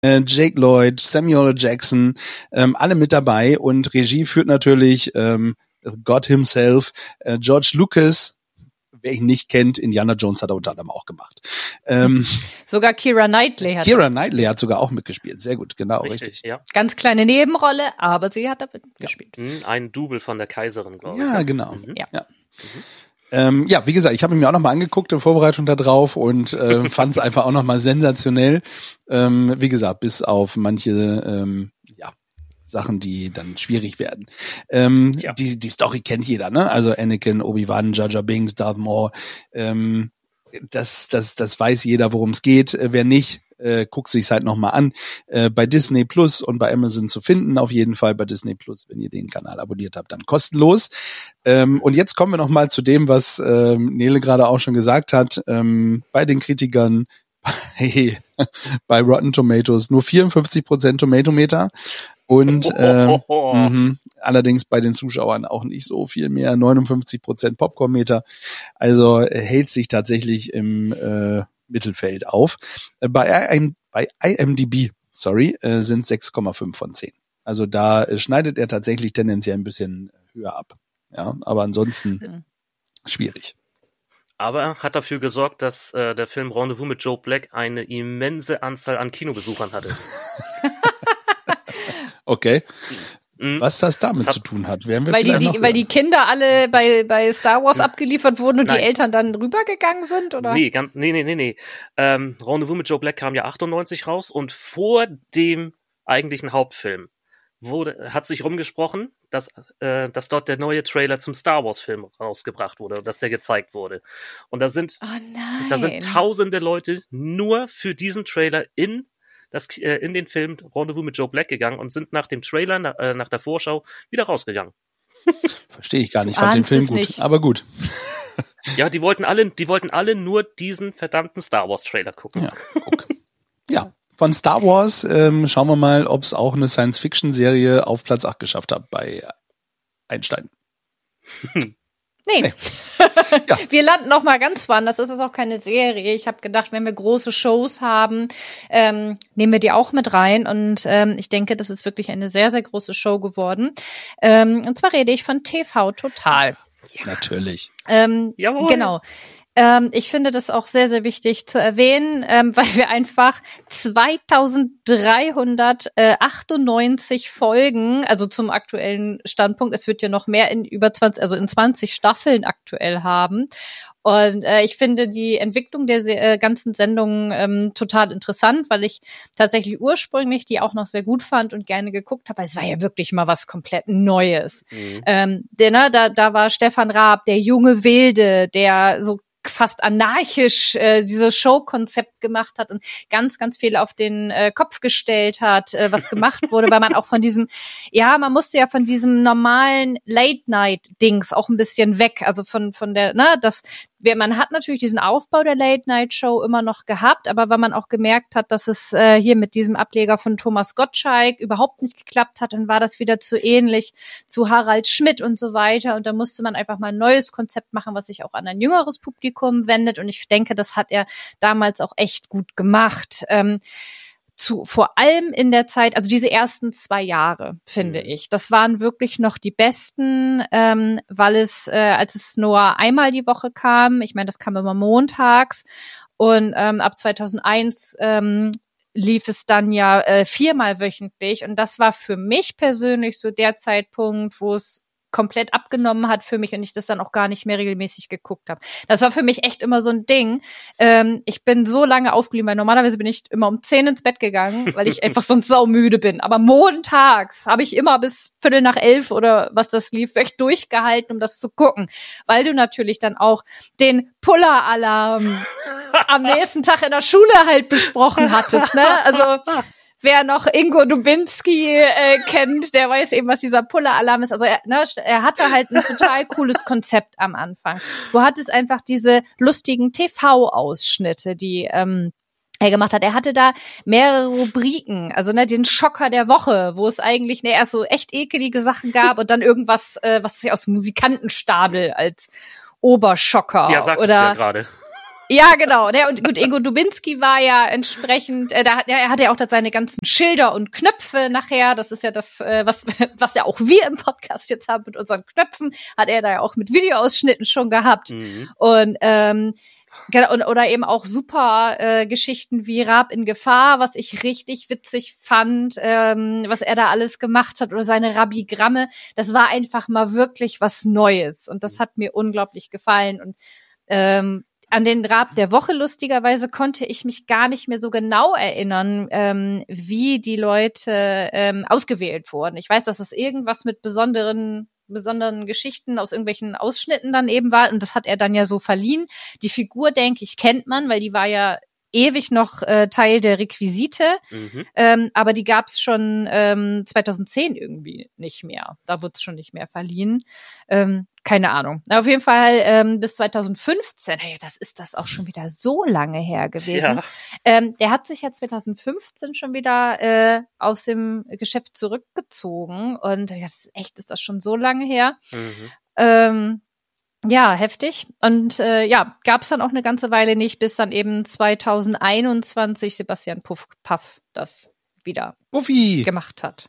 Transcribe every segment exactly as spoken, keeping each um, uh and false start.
äh, Jake Lloyd, Samuel L. Jackson, ähm, alle mit dabei und Regie führt natürlich ähm, God himself, äh, George Lucas. Wer ihn nicht kennt, Indiana Jones hat er unter anderem auch gemacht. Ähm, sogar Keira Knightley hat Keira Knightley hat sogar auch mitgespielt. Sehr gut, genau, richtig. richtig. Ja. Ganz kleine Nebenrolle, aber sie hat da mitgespielt. Ja. Ein Double von der Kaiserin, glaube ich. Ja, genau. Mhm. Ja. Ja. Mhm. Ähm, ja, wie gesagt, ich habe ihn mir auch nochmal angeguckt in Vorbereitung da drauf und äh, fand es einfach auch nochmal sensationell. Ähm, wie gesagt, bis auf manche ähm, ja, Sachen, die dann schwierig werden. Ähm, ja. die, die Story kennt jeder, ne? Also Anakin, Obi-Wan, Jar Jar Binks, Darth Maul. Ähm, das, das, das weiß jeder, worum es geht. Äh, wer nicht, äh, guckt sich's halt nochmal an. Äh, bei Disney Plus und bei Amazon zu finden, auf jeden Fall bei Disney Plus, wenn ihr den Kanal abonniert habt, dann kostenlos. Ähm, und jetzt kommen wir nochmal zu dem, was ähm, Nele gerade auch schon gesagt hat. Ähm, bei den Kritikern, bei, bei Rotten Tomatoes nur vierundfünfzig Prozent Tomatometer. Und ähm, mh, allerdings bei den Zuschauern auch nicht so viel mehr, neunundfünfzig Prozent Popcornmeter. Also äh, hält sich tatsächlich im äh, Mittelfeld auf. Äh, bei, I M, bei I M D B, sorry, äh, sind sechs Komma fünf von zehn. Also da äh, schneidet er tatsächlich tendenziell ein bisschen höher ab. Ja, aber ansonsten mhm. schwierig. Aber er hat dafür gesorgt, dass äh, der Film Rendezvous mit Joe Black eine immense Anzahl an Kinobesuchern hatte. Okay. Was das damit das zu tun hat, werden wir weil vielleicht die, noch die Weil die Kinder alle bei bei Star Wars abgeliefert wurden und Nein. die Eltern dann rübergegangen sind, oder? Nee, ganz, nee, nee, nee, nee. Ähm, Rendezvous mit Joe Black kam ja achtundneunzig raus und vor dem eigentlichen Hauptfilm wurde, hat sich rumgesprochen, dass, äh, dass dort der neue Trailer zum Star Wars Film rausgebracht wurde, dass der gezeigt wurde. Und da sind, oh nein. da sind tausende Leute nur für diesen Trailer in das, äh, in den Film Rendezvous mit Joe Black gegangen und sind nach dem Trailer, na, äh, nach der Vorschau wieder rausgegangen. Verstehe ich gar nicht, fand den Film gut, nicht. aber gut. Ja, die wollten alle, die wollten alle nur diesen verdammten Star Wars Trailer gucken. Ja, okay. Ja. Von Star Wars ähm, schauen wir mal, ob es auch eine Science-Fiction-Serie auf Platz acht geschafft hat bei Einstein. Nee. nee. Ja. Wir landen noch mal ganz woanders. Das ist auch keine Serie. Ich habe gedacht, wenn wir große Shows haben, ähm, nehmen wir die auch mit rein. Und ähm, ich denke, das ist wirklich eine sehr, sehr große Show geworden. Ähm, und zwar rede ich von T V Total. Ja. Natürlich. Ähm, Jawohl. Genau. Ähm, ich finde das auch sehr, sehr wichtig zu erwähnen, ähm, weil wir einfach zweitausenddreihundertachtundneunzig Folgen, also zum aktuellen Standpunkt, es wird ja noch mehr in über zwanzig, also in zwanzig Staffeln aktuell haben. Und äh, ich finde die Entwicklung der äh, ganzen Sendungen ähm, total interessant, weil ich tatsächlich ursprünglich die auch noch sehr gut fand und gerne geguckt habe, weil es war ja wirklich mal was komplett Neues. Mhm. Ähm, der, ne, da, da war Stefan Raab, der junge Wilde, der so fast anarchisch äh, dieses Showkonzept gemacht hat und ganz, ganz viel auf den äh, Kopf gestellt hat, äh, was gemacht wurde, weil man auch von diesem, ja, man musste ja von diesem normalen Late-Night-Dings auch ein bisschen weg, also von von der, ne, das, man hat natürlich diesen Aufbau der Late-Night-Show immer noch gehabt, aber weil man auch gemerkt hat, dass es äh, hier mit diesem Ableger von Thomas Gottschalk überhaupt nicht geklappt hat, dann war das wieder zu ähnlich zu Harald Schmidt und so weiter und da musste man einfach mal ein neues Konzept machen, was sich auch an ein jüngeres Publikum wendet und ich denke, das hat er damals auch echt gut gemacht. Ähm, Zu, vor allem in der Zeit, also diese ersten zwei Jahre, finde mhm. ich, das waren wirklich noch die besten, ähm, weil es, äh, als es nur einmal die Woche kam, ich meine, das kam immer montags und ähm, ab zweitausendeins ähm, lief es dann ja äh, viermal wöchentlich und das war für mich persönlich so der Zeitpunkt, wo es komplett abgenommen hat für mich und ich das dann auch gar nicht mehr regelmäßig geguckt habe. Das war für mich echt immer so ein Ding. Ähm, ich bin so lange aufgeblieben, weil normalerweise bin ich immer um zehn ins Bett gegangen, weil ich einfach sonst saumüde bin. Aber montags habe ich immer bis Viertel nach elf oder was das lief, echt durchgehalten, um das zu gucken. Weil du natürlich dann auch den Puller-Alarm am nächsten Tag in der Schule halt besprochen hattest, ne? Also wer noch Ingo Dubinski äh, kennt, der weiß eben, was dieser Puller-Alarm ist. Also er, ne, er hatte halt ein total cooles Konzept am Anfang. Du hattest einfach diese lustigen T V-Ausschnitte, die ähm, er gemacht hat. Er hatte da mehrere Rubriken, also ne, den Schocker der Woche, wo es eigentlich ne, erst so echt ekelige Sachen gab und dann irgendwas, äh, was sich aus Musikantenstadel als Oberschocker ja, sagst oder du ja gerade. Ja, genau. Ne, und gut, Ingo Dubinski war ja entsprechend, äh, da hat, er hat ja auch da seine ganzen Schilder und Knöpfe nachher. Das ist ja das, äh, was, was ja auch wir im Podcast jetzt haben mit unseren Knöpfen, hat er da ja auch mit Videoausschnitten schon gehabt. Mhm. Und ähm, Und, oder eben auch super äh, Geschichten wie Raab in Gefahr, was ich richtig witzig fand, ähm, was er da alles gemacht hat, oder seine Rabigramme. Das war einfach mal wirklich was Neues und das hat mir unglaublich gefallen. Und ähm, an den Raab der Woche lustigerweise konnte ich mich gar nicht mehr so genau erinnern, ähm, wie die Leute ähm, ausgewählt wurden. Ich weiß, dass es irgendwas mit besonderen besonderen Geschichten aus irgendwelchen Ausschnitten dann eben war. Und das hat er dann ja so verliehen. Die Figur, denke ich, kennt man, weil die war ja ewig noch äh, Teil der Requisite. Mhm. Ähm, aber die gab es schon ähm, zweitausendzehn irgendwie nicht mehr. Da wurde es schon nicht mehr verliehen. Ähm, keine Ahnung. Auf jeden Fall ähm, bis zweitausendfünfzehn, hey, das ist das auch schon wieder so lange her gewesen. Ja. Ähm, der hat sich ja zweitausendfünfzehn schon wieder äh, aus dem Geschäft zurückgezogen. Und das ist echt, ist das schon so lange her. Mhm. Ähm, Ja, heftig. Und äh, ja, gab's dann auch eine ganze Weile nicht, bis dann eben zweitausendeinundzwanzig Sebastian Puff, Puff das wieder Puffi. gemacht hat.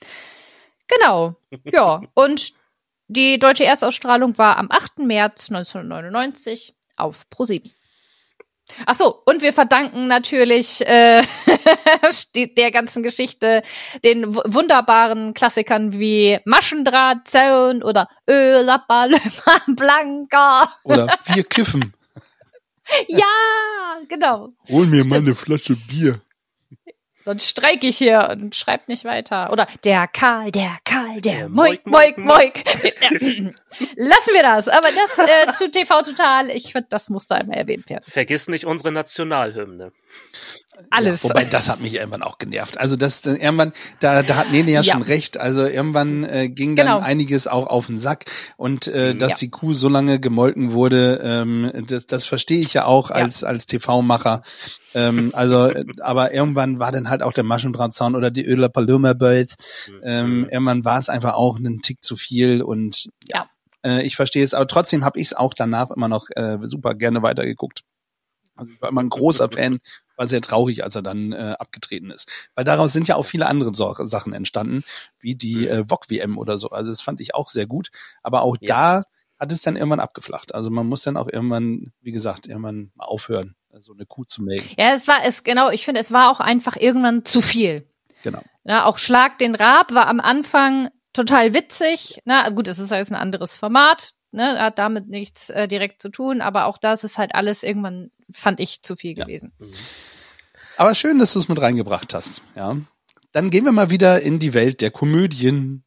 Genau, ja. Und die deutsche Erstausstrahlung war am achten März neunzehnhundertneunundneunzig auf ProSieben. Ach so, und wir verdanken natürlich äh, der ganzen Geschichte den w- wunderbaren Klassikern wie Maschendrahtzaun oder Ö la Paloma Blanca. Oder Wir kiffen. Ja, genau. Hol mir Stimmt. mal eine Flasche Bier. Sonst streik ich hier und schreib nicht weiter. Oder der Karl, der Karl, der, der Moik, Moik, Moik. Lassen wir das. Aber das äh, zu T V Total, ich finde, das muss da immer erwähnt werden. Vergiss nicht unsere Nationalhymne. Alles. Ja, wobei, das hat mich irgendwann auch genervt. Also das äh, irgendwann, da, da hat Nene ja, ja schon recht. Also irgendwann äh, ging dann genau. einiges auch auf den Sack. Und äh, dass ja. die Kuh so lange gemolken wurde, ähm, das, das verstehe ich ja auch als ja. als T V-Macher. ähm, also, aber irgendwann war dann halt auch der Maschendrahtzaun oder die Öler Paloma Birds. Ähm, irgendwann war es einfach auch einen Tick zu viel und ja, ja. Äh, ich verstehe es. Aber trotzdem habe ich es auch danach immer noch äh, super gerne weitergeguckt. Also ich war immer ein großer Fan, war sehr traurig, als er dann äh, abgetreten ist. Weil daraus sind ja auch viele andere so- Sachen entstanden, wie die äh, V O G W M oder so. Also das fand ich auch sehr gut. Aber auch ja. da hat es dann irgendwann abgeflacht. Also man muss dann auch irgendwann, wie gesagt, irgendwann mal aufhören, so eine Kuh zu melken. Ja, es war, es genau, ich finde, es war auch einfach irgendwann zu viel. Genau. Ja, auch Schlag den Raab war am Anfang total witzig. Na gut, es ist jetzt ein anderes Format. Ne, hat damit nichts äh, direkt zu tun, aber auch das ist halt alles irgendwann, fand ich, zu viel gewesen. Ja. Aber schön, dass du es mit reingebracht hast. Ja, dann gehen wir mal wieder in die Welt der Komödien.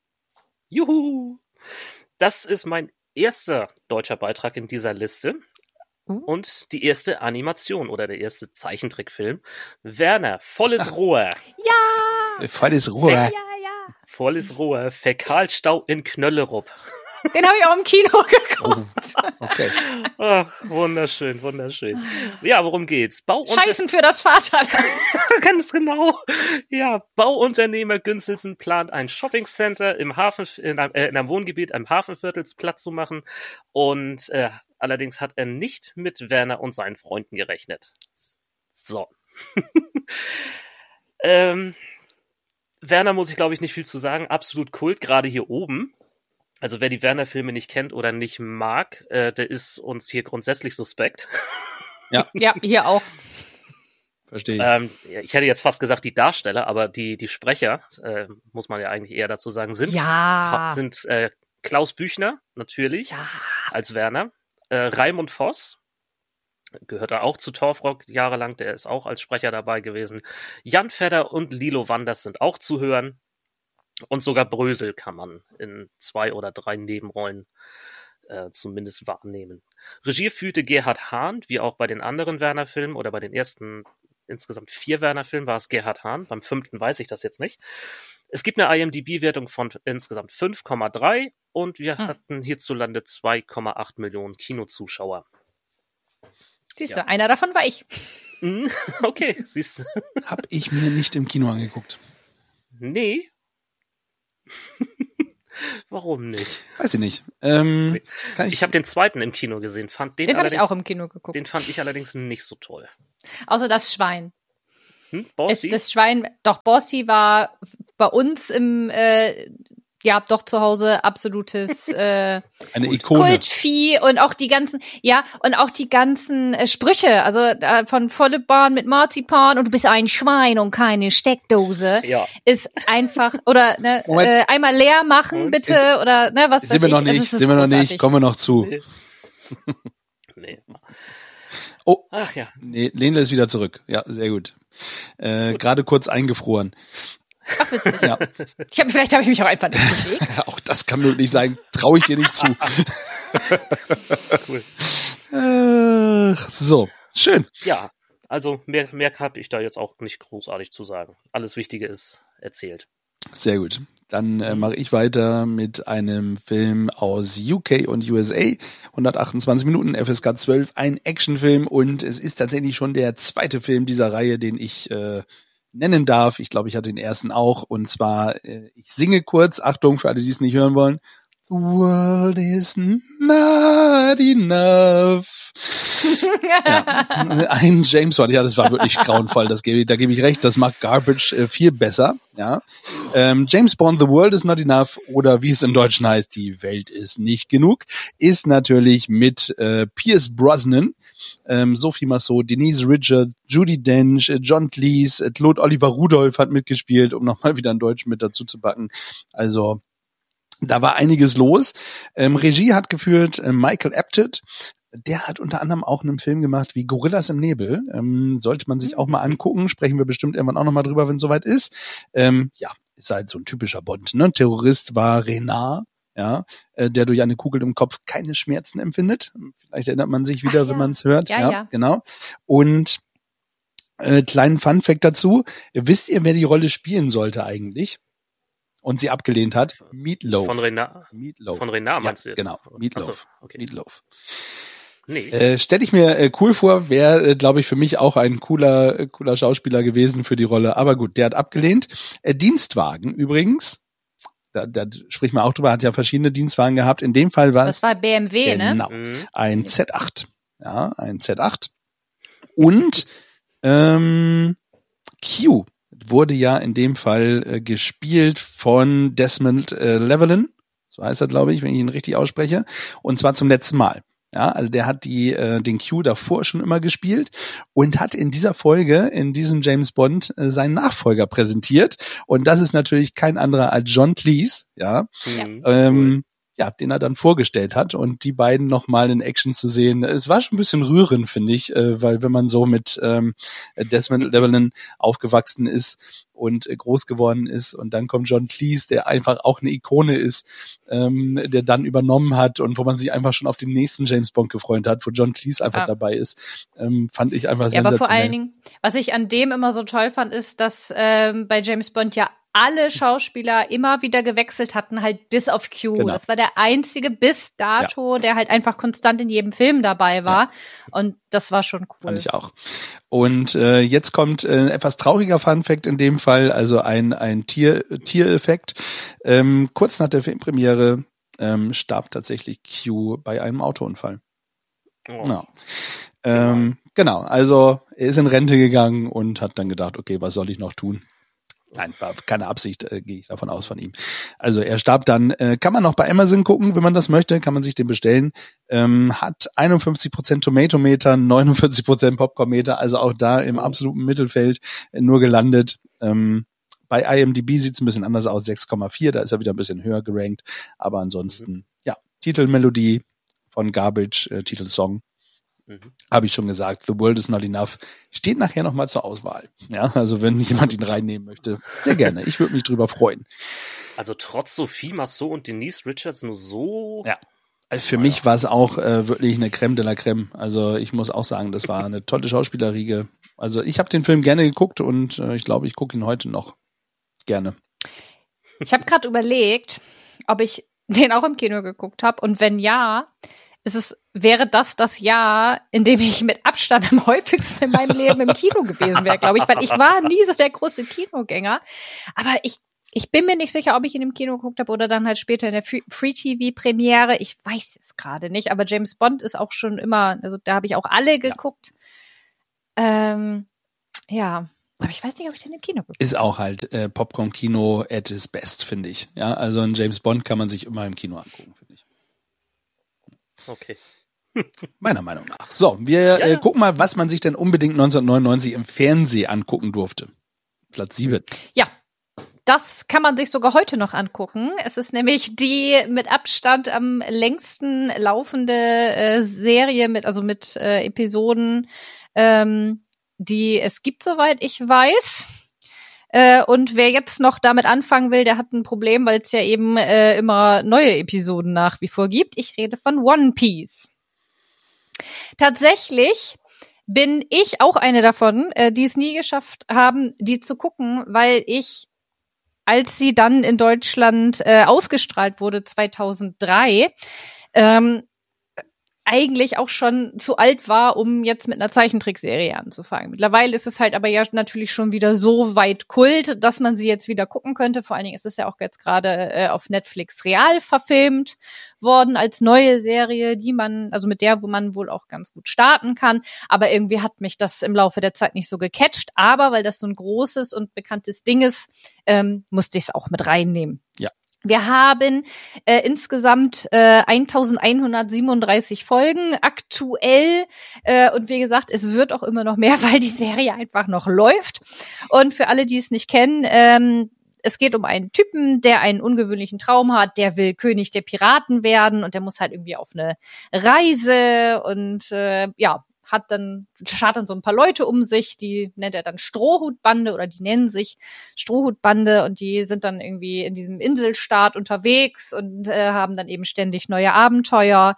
Juhu! Das ist mein erster deutscher Beitrag in dieser Liste. Uh. Und die erste Animation oder der erste Zeichentrickfilm. Werner, volles Ach. Rohr. Ja! Volles Rohr. Ja, ja. Volles Rohr. Fäkalstau in Knöllerup. Den habe ich auch im Kino geguckt. Oh, okay. Ach, wunderschön, wunderschön. Ja, worum geht's? Bauunter- Scheißen für das Vaterland. Ganz genau. Ja, Bauunternehmer Günzelsen plant ein Shoppingcenter im Hafen, in einem, äh, in einem Wohngebiet, im Hafenviertels Platz zu machen. Und äh, allerdings hat er nicht mit Werner und seinen Freunden gerechnet. So. ähm, Werner muss ich, glaube ich, nicht viel zu sagen. Absolut Kult, gerade hier oben. Also wer die Werner-Filme nicht kennt oder nicht mag, äh, der ist uns hier grundsätzlich suspekt. Ja, ja, hier auch. Verstehe ich. Ähm, ich hätte jetzt fast gesagt die Darsteller, aber die die Sprecher, äh, muss man ja eigentlich eher dazu sagen, sind, ja. sind äh, Klaus Büchner natürlich ja. als Werner, äh, Raimund Voss, gehört er auch zu Torfrock jahrelang, der ist auch als Sprecher dabei gewesen. Jan Fedder und Lilo Wanders sind auch zu hören. Und sogar Brösel kann man in zwei oder drei Nebenrollen äh, zumindest wahrnehmen. Regie führte Gerhard Hahn, wie auch bei den anderen Werner-Filmen oder bei den ersten insgesamt vier Werner-Filmen war es Gerhard Hahn. Beim fünften weiß ich das jetzt nicht. Es gibt eine I M D B-Wertung von insgesamt fünf Komma drei und wir hm. hatten hierzulande zwei Komma acht Millionen Kinozuschauer. Siehst du, ja. einer davon war ich. Okay, siehst du. Hab ich mir nicht im Kino angeguckt. Nee. Warum nicht? Weiß ich nicht. Ähm, kann ich Ich habe den zweiten im Kino gesehen. Fand den Den habe ich allerdings, auch im Kino geguckt. Den fand ich allerdings nicht so toll. Außer das Schwein. Hm? Es, Bossy? das Schwein, doch, Bossy war bei uns im, äh, ja, doch zu Hause absolutes äh, eine Ikone. Kultvieh und auch die ganzen, ja, und auch die ganzen äh, Sprüche, also äh, von volle Bahn mit Marzipan und du bist ein Schwein und keine Steckdose, Ja. ist einfach, oder ne, Moment. äh, einmal leer machen, Und? bitte, Ist- oder ne, was weiß Sind wir ich. noch Also, nicht, es ist sind wir noch nicht, großartig. kommen wir noch zu. Nee. nee. Oh, Ach ja. nee, Lenle ist wieder zurück. Ja, sehr gut. Äh, gerade kurz eingefroren. Ach, witzig. Ja, Ich hab, vielleicht habe ich mich auch einfach nicht bewegt. auch das kann möglich sein. Traue ich dir nicht zu. Cool. Ach, so, schön. Ja, also mehr, mehr habe ich da jetzt auch nicht großartig zu sagen. Alles Wichtige ist erzählt. Sehr gut. Dann äh, mache ich weiter mit einem Film aus U K und U S A. hundertachtundzwanzig Minuten, F S K zwölf, ein Actionfilm. Und es ist tatsächlich schon der zweite Film dieser Reihe, den ich äh, nennen darf. Ich glaube, ich hatte den ersten auch. Und zwar, äh, ich singe kurz. Achtung, für alle, die es nicht hören wollen. The world is not enough. Ja, ein James Bond, ja, das war wirklich grauenvoll, das gebe ich, da gebe ich recht, das macht Garbage äh, viel besser, ja. Ähm, James Bond, The World is not enough, oder wie es im Deutschen heißt, die Welt ist nicht genug, ist natürlich mit äh, Pierce Brosnan, ähm, Sophie Massot, Denise Richards, Judi Dench, äh, John Cleese, äh, Claude Oliver Rudolph hat mitgespielt, um nochmal wieder einen Deutschen mit dazu zu packen. Also, da war einiges los. Ähm, Regie hat geführt äh, Michael Apted. Der hat unter anderem auch einen Film gemacht wie Gorillas im Nebel. Ähm, sollte man sich auch mal angucken. Sprechen wir bestimmt irgendwann auch nochmal drüber, wenn es soweit ist. Ähm, ja, ist halt so ein typischer Bond. Ne? Terrorist war Renard, ja, äh, der durch eine Kugel im Kopf keine Schmerzen empfindet. Vielleicht erinnert man sich wieder, Ach, wenn ja. man es hört. Ja, ja. Genau. Und äh, kleinen Funfact dazu. Wisst ihr, wer die Rolle spielen sollte eigentlich? Und sie abgelehnt hat? Meatloaf. Von Renard, Meatloaf. von Renard meinst ja, du jetzt? Genau, Meatloaf. Ach so, okay. Meatloaf. Nee. Äh, Stelle ich mir äh, cool vor, wäre, äh, glaube ich, für mich auch ein cooler, äh, cooler Schauspieler gewesen für die Rolle. Aber gut, der hat abgelehnt. Äh, Dienstwagen übrigens, da, da spricht man auch drüber, hat ja verschiedene Dienstwagen gehabt. In dem Fall war Das es war B M W, ne? genau Mhm. ein Z acht. Ja, ein Z acht. Und ähm, Q wurde ja in dem Fall äh, gespielt von Desmond äh, Llewellyn, so heißt er, glaube ich, wenn ich ihn richtig ausspreche, und zwar zum letzten Mal. Ja, also der hat die äh, den Q davor schon immer gespielt und hat in dieser Folge, in diesem James Bond, äh, seinen Nachfolger präsentiert. Und das ist natürlich kein anderer als John Cleese, ja, Mhm. ähm, ja, den er dann vorgestellt hat, und die beiden nochmal in Action zu sehen. Es war schon ein bisschen rührend, finde ich, äh, weil wenn man so mit ähm, Desmond Llewellyn aufgewachsen ist und äh, groß geworden ist, und dann kommt John Cleese, der einfach auch eine Ikone ist, ähm, der dann übernommen hat und wo man sich einfach schon auf den nächsten James Bond gefreut hat, wo John Cleese einfach Ja. dabei ist, ähm, fand ich einfach Ja, sensationell. aber vor allen Dingen, was ich an dem immer so toll fand, ist, dass ähm, bei James Bond ja alle Schauspieler immer wieder gewechselt hatten, halt bis auf Q. Genau. Das war der einzige bis dato, der halt einfach konstant in jedem Film dabei war. Und das war schon cool. Fand ich auch. Und äh, jetzt kommt äh, ein etwas trauriger Funfact in dem Fall, also ein ein Tier Tiereffekt. Ähm, kurz nach der Filmpremiere ähm, starb tatsächlich Q bei einem Autounfall. Oh. Ja. Ähm, genau, also er ist in Rente gegangen und hat dann gedacht, okay, was soll ich noch tun? Nein, war keine Absicht, äh, gehe ich davon aus von ihm. Also er starb dann, äh, kann man noch bei Amazon gucken, wenn man das möchte, kann man sich den bestellen. Ähm, hat einundfünfzig Prozent Tomatometer, neunundvierzig Prozent Popcornmeter, also auch da im absoluten Mittelfeld äh, nur gelandet. Ähm, bei I M D B sieht's ein bisschen anders aus, sechs Komma vier, da ist er wieder ein bisschen höher gerankt. Aber ansonsten, mhm. ja, Titelmelodie von Garbage, äh, Titelsong. Mhm. Habe ich schon gesagt, The World is not enough. Steht nachher nochmal zur Auswahl. Ja, also wenn jemand ihn reinnehmen möchte, sehr gerne. Ich würde mich drüber freuen. Also trotz Sophie Massot und Denise Richards nur so. Ja. Also für mich war es auch äh, wirklich eine Crème de la Crème. Also ich muss auch sagen, das war eine tolle Schauspielerriege. Also ich habe den Film gerne geguckt und äh, ich glaube, ich gucke ihn heute noch gerne. Ich habe gerade überlegt, ob ich den auch im Kino geguckt habe, und wenn ja, ist es, wäre das das Jahr, in dem ich mit Abstand am häufigsten in meinem Leben im Kino gewesen wäre, glaube ich, weil ich war nie so der große Kinogänger. Aber ich Ich bin mir nicht sicher, ob ich ihn im Kino geguckt habe oder dann halt später in der Free-T V-Premiere. Ich weiß es gerade nicht, aber James Bond ist auch schon immer, also da habe ich auch alle geguckt. Ja. Ähm, ja, aber ich weiß nicht, ob ich den im Kino geguckt habe. Ist auch halt äh, Popcorn-Kino at its best, finde ich. Ja, also ein James Bond kann man sich immer im Kino angucken, finde ich. Okay. Meiner Meinung nach. So, wir ja, ja. Äh, gucken mal, was man sich denn unbedingt neunzehnhundertneunundneunzig im Fernsehen angucken durfte. Platz sieben. Ja. Das kann man sich sogar heute noch angucken. Es ist nämlich die mit Abstand am längsten laufende äh, Serie mit, also mit äh, Episoden, ähm, die es gibt, soweit ich weiß. Äh, und wer jetzt noch damit anfangen will, der hat ein Problem, weil es ja eben äh, immer neue Episoden nach wie vor gibt. Ich rede von One Piece. Tatsächlich bin ich auch eine davon, äh, die es nie geschafft haben, die zu gucken, weil ich, als sie dann in Deutschland äh, ausgestrahlt wurde, zweitausenddrei, ähm, eigentlich auch schon zu alt war, um jetzt mit einer Zeichentrickserie anzufangen. Mittlerweile ist es halt aber ja natürlich schon wieder so weit Kult, dass man sie jetzt wieder gucken könnte. Vor allen Dingen ist es ja auch jetzt gerade äh, auf Netflix real verfilmt worden als neue Serie, die man, also mit der, wo man wohl auch ganz gut starten kann. Aber irgendwie hat mich das im Laufe der Zeit nicht so gecatcht. Aber weil das so ein großes und bekanntes Ding ist, ähm, musste ich es auch mit reinnehmen. Ja. Wir haben äh, insgesamt äh, elfhundertsiebenunddreißig Folgen aktuell äh, und wie gesagt, es wird auch immer noch mehr, weil die Serie einfach noch läuft. Und für alle, die es nicht kennen, ähm, es geht um einen Typen, der einen ungewöhnlichen Traum hat, der will König der Piraten werden und der muss halt irgendwie auf eine Reise und äh, ja, hat dann, schart dann so ein paar Leute um sich, die nennt er dann Strohhutbande oder die nennen sich Strohhutbande und die sind dann irgendwie in diesem Inselstaat unterwegs und äh, haben dann eben ständig neue Abenteuer.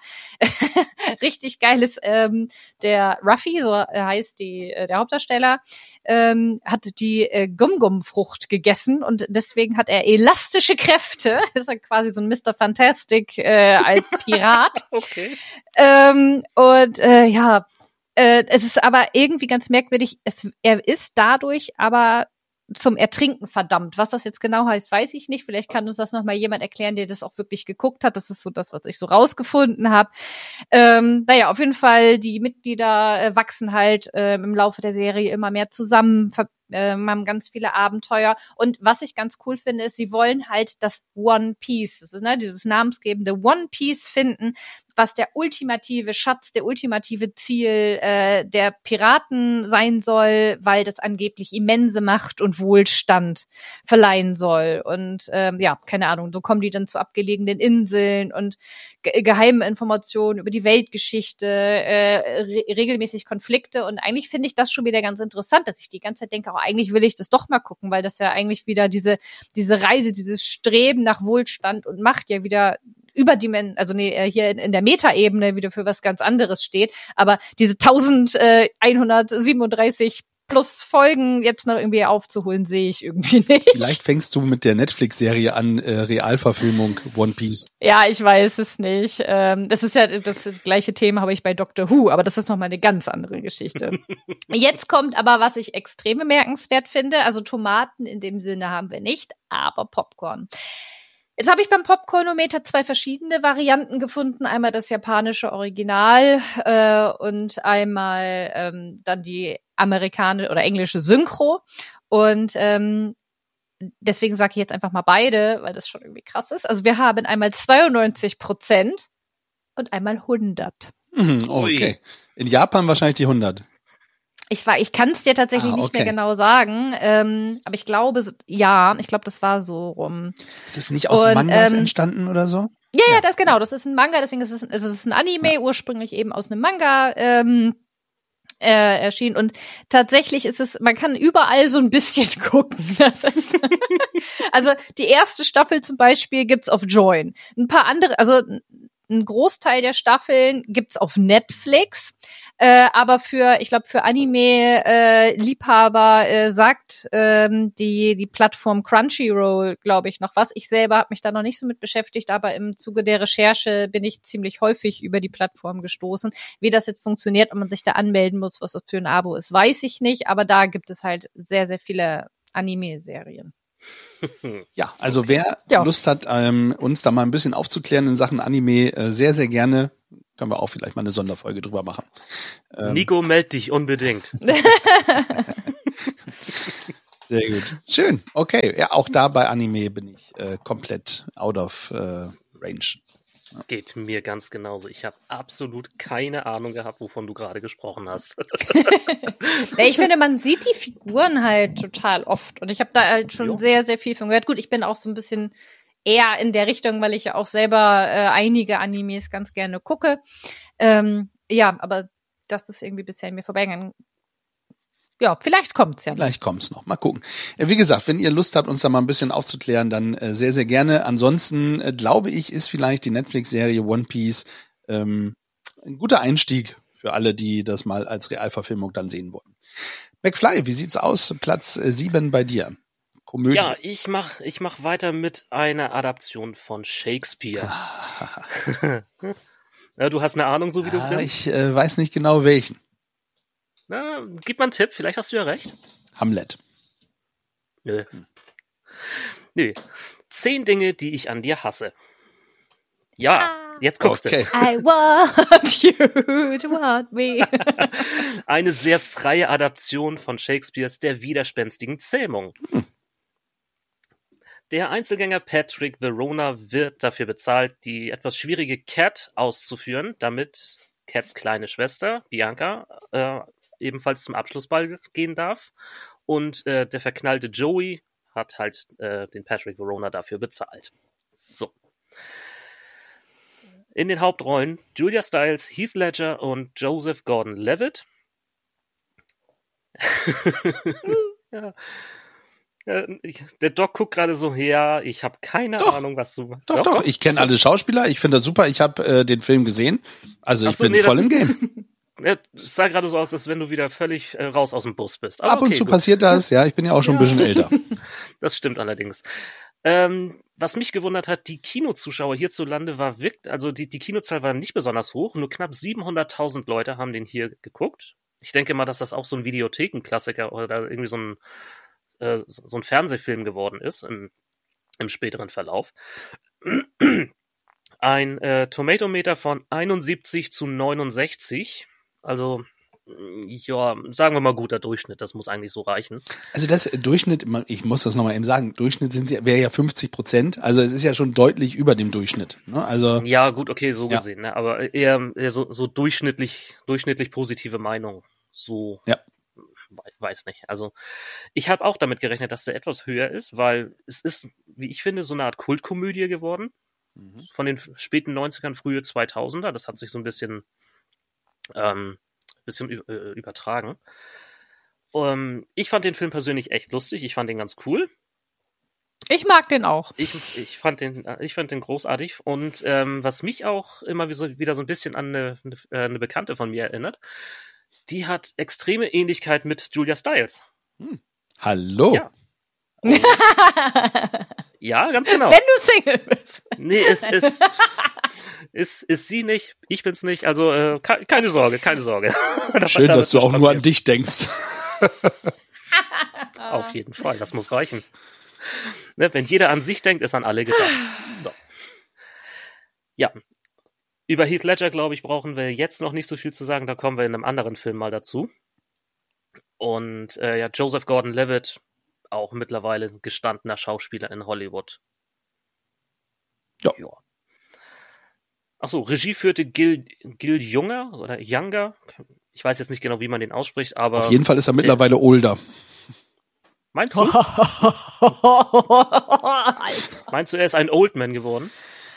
Richtig geiles, ähm, der Ruffy, so heißt die, äh, der Hauptdarsteller, ähm, hat die äh, Gum-Gum-Frucht gegessen und deswegen hat er elastische Kräfte. Ist er quasi so ein Mister Fantastic äh, als Pirat. Okay. Ähm, und äh, ja, Äh, es ist aber irgendwie ganz merkwürdig, es, er ist dadurch aber zum Ertrinken verdammt. Was das jetzt genau heißt, weiß ich nicht. Vielleicht kann uns das noch mal jemand erklären, der das auch wirklich geguckt hat. Das ist so das, was ich so rausgefunden habe. Ähm, naja, auf jeden Fall, die Mitglieder äh, wachsen halt äh, im Laufe der Serie immer mehr zusammen, ver- äh, haben ganz viele Abenteuer. Und was ich ganz cool finde, ist, sie wollen halt das One Piece, das ist ne, dieses namensgebende One Piece finden, was der ultimative Schatz, der ultimative Ziel äh, der Piraten sein soll, weil das angeblich immense Macht und Wohlstand verleihen soll. Und ähm, ja, keine Ahnung, so kommen die dann zu abgelegenen Inseln und ge- geheime Informationen über die Weltgeschichte, äh, re- regelmäßig Konflikte. Und eigentlich finde ich das schon wieder ganz interessant, dass ich die ganze Zeit denke, oh, eigentlich will ich das doch mal gucken, weil das ja eigentlich wieder diese diese Reise, dieses Streben nach Wohlstand und Macht ja wieder überdimen, also nee, hier in, in der Metaebene wieder für was ganz anderes steht. Aber diese elfhundertsiebenunddreißig plus Folgen jetzt noch irgendwie aufzuholen, sehe ich irgendwie nicht. Vielleicht fängst du mit der Netflix-Serie an, äh, Realverfilmung One Piece. Ja, ich weiß es nicht. Ähm, das ist ja das, das gleiche Thema habe ich bei Doctor Who, aber das ist noch mal eine ganz andere Geschichte. Jetzt kommt aber, was ich extrem bemerkenswert finde, also Tomaten in dem Sinne haben wir nicht, aber Popcorn. Jetzt habe ich beim Popcornometer zwei verschiedene Varianten gefunden. Einmal das japanische Original äh, und einmal ähm, dann die amerikanische oder englische Synchro. Und ähm, deswegen sage ich jetzt einfach mal beide, weil das schon irgendwie krass ist. Also wir haben einmal zweiundneunzig Prozent und einmal hundert. Mhm, okay. In Japan wahrscheinlich die hundert. Ich war, ich kann es dir tatsächlich Ah, okay. nicht mehr genau sagen, ähm, aber ich glaube, ja, ich glaube, das war so rum. Ist es nicht aus Und, Mangas ähm, entstanden oder so? Ja, ja, das genau. Das ist ein Manga, deswegen ist es, also es ist ein Anime, ja. Ursprünglich eben aus einem Manga ähm, äh, erschienen. Und tatsächlich ist es, man kann überall so ein bisschen gucken. Das ist also die erste Staffel zum Beispiel gibt's auf Join. Ein paar andere, also ein Großteil der Staffeln gibt's auf Netflix, äh, aber für, ich glaube, für Anime-Liebhaber äh, sagt ähm, die die Plattform Crunchyroll, glaube ich, noch was. Ich selber habe mich da noch nicht so mit beschäftigt, aber im Zuge der Recherche bin ich ziemlich häufig über die Plattform gestoßen. Wie das jetzt funktioniert, ob man sich da anmelden muss, was das für ein Abo ist, weiß ich nicht, aber da gibt es halt sehr, sehr viele Anime-Serien. Ja, also wer Ja. Lust hat, ähm, uns da mal ein bisschen aufzuklären in Sachen Anime, äh, sehr, sehr gerne. Können wir auch vielleicht mal eine Sonderfolge drüber machen. Ähm, Nico, meld dich unbedingt. Sehr gut. Schön. Okay. Ja, auch da bei Anime bin ich äh, komplett out of äh, range. Geht mir ganz genauso. Ich habe absolut keine Ahnung gehabt, wovon du gerade gesprochen hast. Ja, ich finde, man sieht die Figuren halt total oft. Und ich habe da halt schon Jo. sehr, sehr viel von gehört. Gut, ich bin auch so ein bisschen eher in der Richtung, weil ich ja auch selber äh, einige Animes ganz gerne gucke. Ähm, ja, aber das ist irgendwie bisher an mir vorbeigegangen. Ja, vielleicht kommt's ja noch. Vielleicht kommt's noch. Mal gucken. Äh, wie gesagt, wenn ihr Lust habt, uns da mal ein bisschen aufzuklären, dann äh, sehr, sehr gerne. Ansonsten äh, glaube ich, ist vielleicht die Netflix-Serie One Piece ähm, ein guter Einstieg für alle, die das mal als Realverfilmung dann sehen wollen. McFly, wie sieht's aus? Platz äh, sieben bei dir. Komödie. Ja, ich mach, ich mach weiter mit einer Adaption von Shakespeare. Ja, du hast eine Ahnung, so wie du Ah, grinst? ich äh, weiß nicht genau welchen. Na, gib mal einen Tipp, vielleicht hast du ja recht. Hamlet. Nö. Nö. Zehn Dinge, die ich an dir hasse. Ja, jetzt guckst Okay. I want you to want me. du. Eine sehr freie Adaption von Shakespeares Der widerspenstigen Zähmung. Hm. Der Einzelgänger Patrick Verona wird dafür bezahlt, die etwas schwierige Cat auszuführen, damit Cats kleine Schwester, Bianca, äh, ebenfalls zum Abschlussball gehen darf. Und äh, der verknallte Joey hat halt äh, den Patrick Verona dafür bezahlt. So. In den Hauptrollen Julia Stiles, Heath Ledger und Joseph Gordon-Levitt. Ja. Ja, ich, der Doc guckt gerade so her, ich habe keine Doch. Ahnung, was du... Doch, doch, ich kenne alle Schauspieler, ich finde das super, ich habe äh, den Film gesehen, also Ach ich so, bin nee, voll dann- im Game. Ja, es sah gerade so aus, als wenn du wieder völlig äh, raus aus dem Bus bist. Aber Ab und okay, zu gut. passiert das, ja, ich bin ja auch schon Ja. ein bisschen älter. Das stimmt allerdings. Ähm, was mich gewundert hat, die Kinozuschauer hierzulande war wirklich, also die, die Kinozahl war nicht besonders hoch, nur knapp siebenhunderttausend Leute haben den hier geguckt. Ich denke mal, dass das auch so ein Videothekenklassiker oder irgendwie so ein, äh, so ein Fernsehfilm geworden ist im, im späteren Verlauf. Ein äh, Tomatometer von einundsiebzig zu neunundsechzig, also ja, sagen wir mal guter Durchschnitt, das muss eigentlich so reichen. Also das Durchschnitt, ich muss das nochmal eben sagen, Durchschnitt sind ja, wäre ja fünfzig Prozent, also es ist ja schon deutlich über dem Durchschnitt. Ne? Also Ja, gut, okay, so Ja. gesehen, ne? Aber eher, eher so, so durchschnittlich, durchschnittlich positive Meinung. So, Ja. we- weiß nicht. Also ich habe auch damit gerechnet, dass der etwas höher ist, weil es ist, wie ich finde, so eine Art Kultkomödie geworden. Mhm. Von den späten neunzigern, frühe zweitausender. Das hat sich so ein bisschen, ähm, bisschen ü- äh, übertragen. Ähm, ich fand den Film persönlich echt lustig. Ich fand den ganz cool. Ich mag den auch. Ich, ich fand den, äh, ich fand den großartig. Und ähm, was mich auch immer wie so, wieder so ein bisschen an eine, eine, äh, eine Bekannte von mir erinnert, die hat extreme Ähnlichkeit mit Julia Stiles. hallo. Ja. Ja, ganz genau. Wenn du Single bist. Nee, es ist, ist, ist sie nicht, ich bin's nicht. Also äh, ke keine Sorge, keine Sorge. Schön, Da dass du wird auch was nur an passieren. dich denkst. Auf jeden Fall, das muss reichen. Ne, wenn jeder an sich denkt, ist an alle gedacht. So. Ja. Über Heath Ledger, glaube ich, brauchen wir jetzt noch nicht so viel zu sagen. Da kommen wir in einem anderen Film mal dazu. Und äh, ja, Joseph Gordon-Levitt, auch mittlerweile gestandener Schauspieler in Hollywood. Ja. ja. Achso, Regie führte Gil, Gil Junger oder Younger. Ich weiß jetzt nicht genau, wie man den ausspricht, aber Auf jeden Fall ist er mittlerweile older. meinst du? Meinst du, er ist ein Oldman geworden?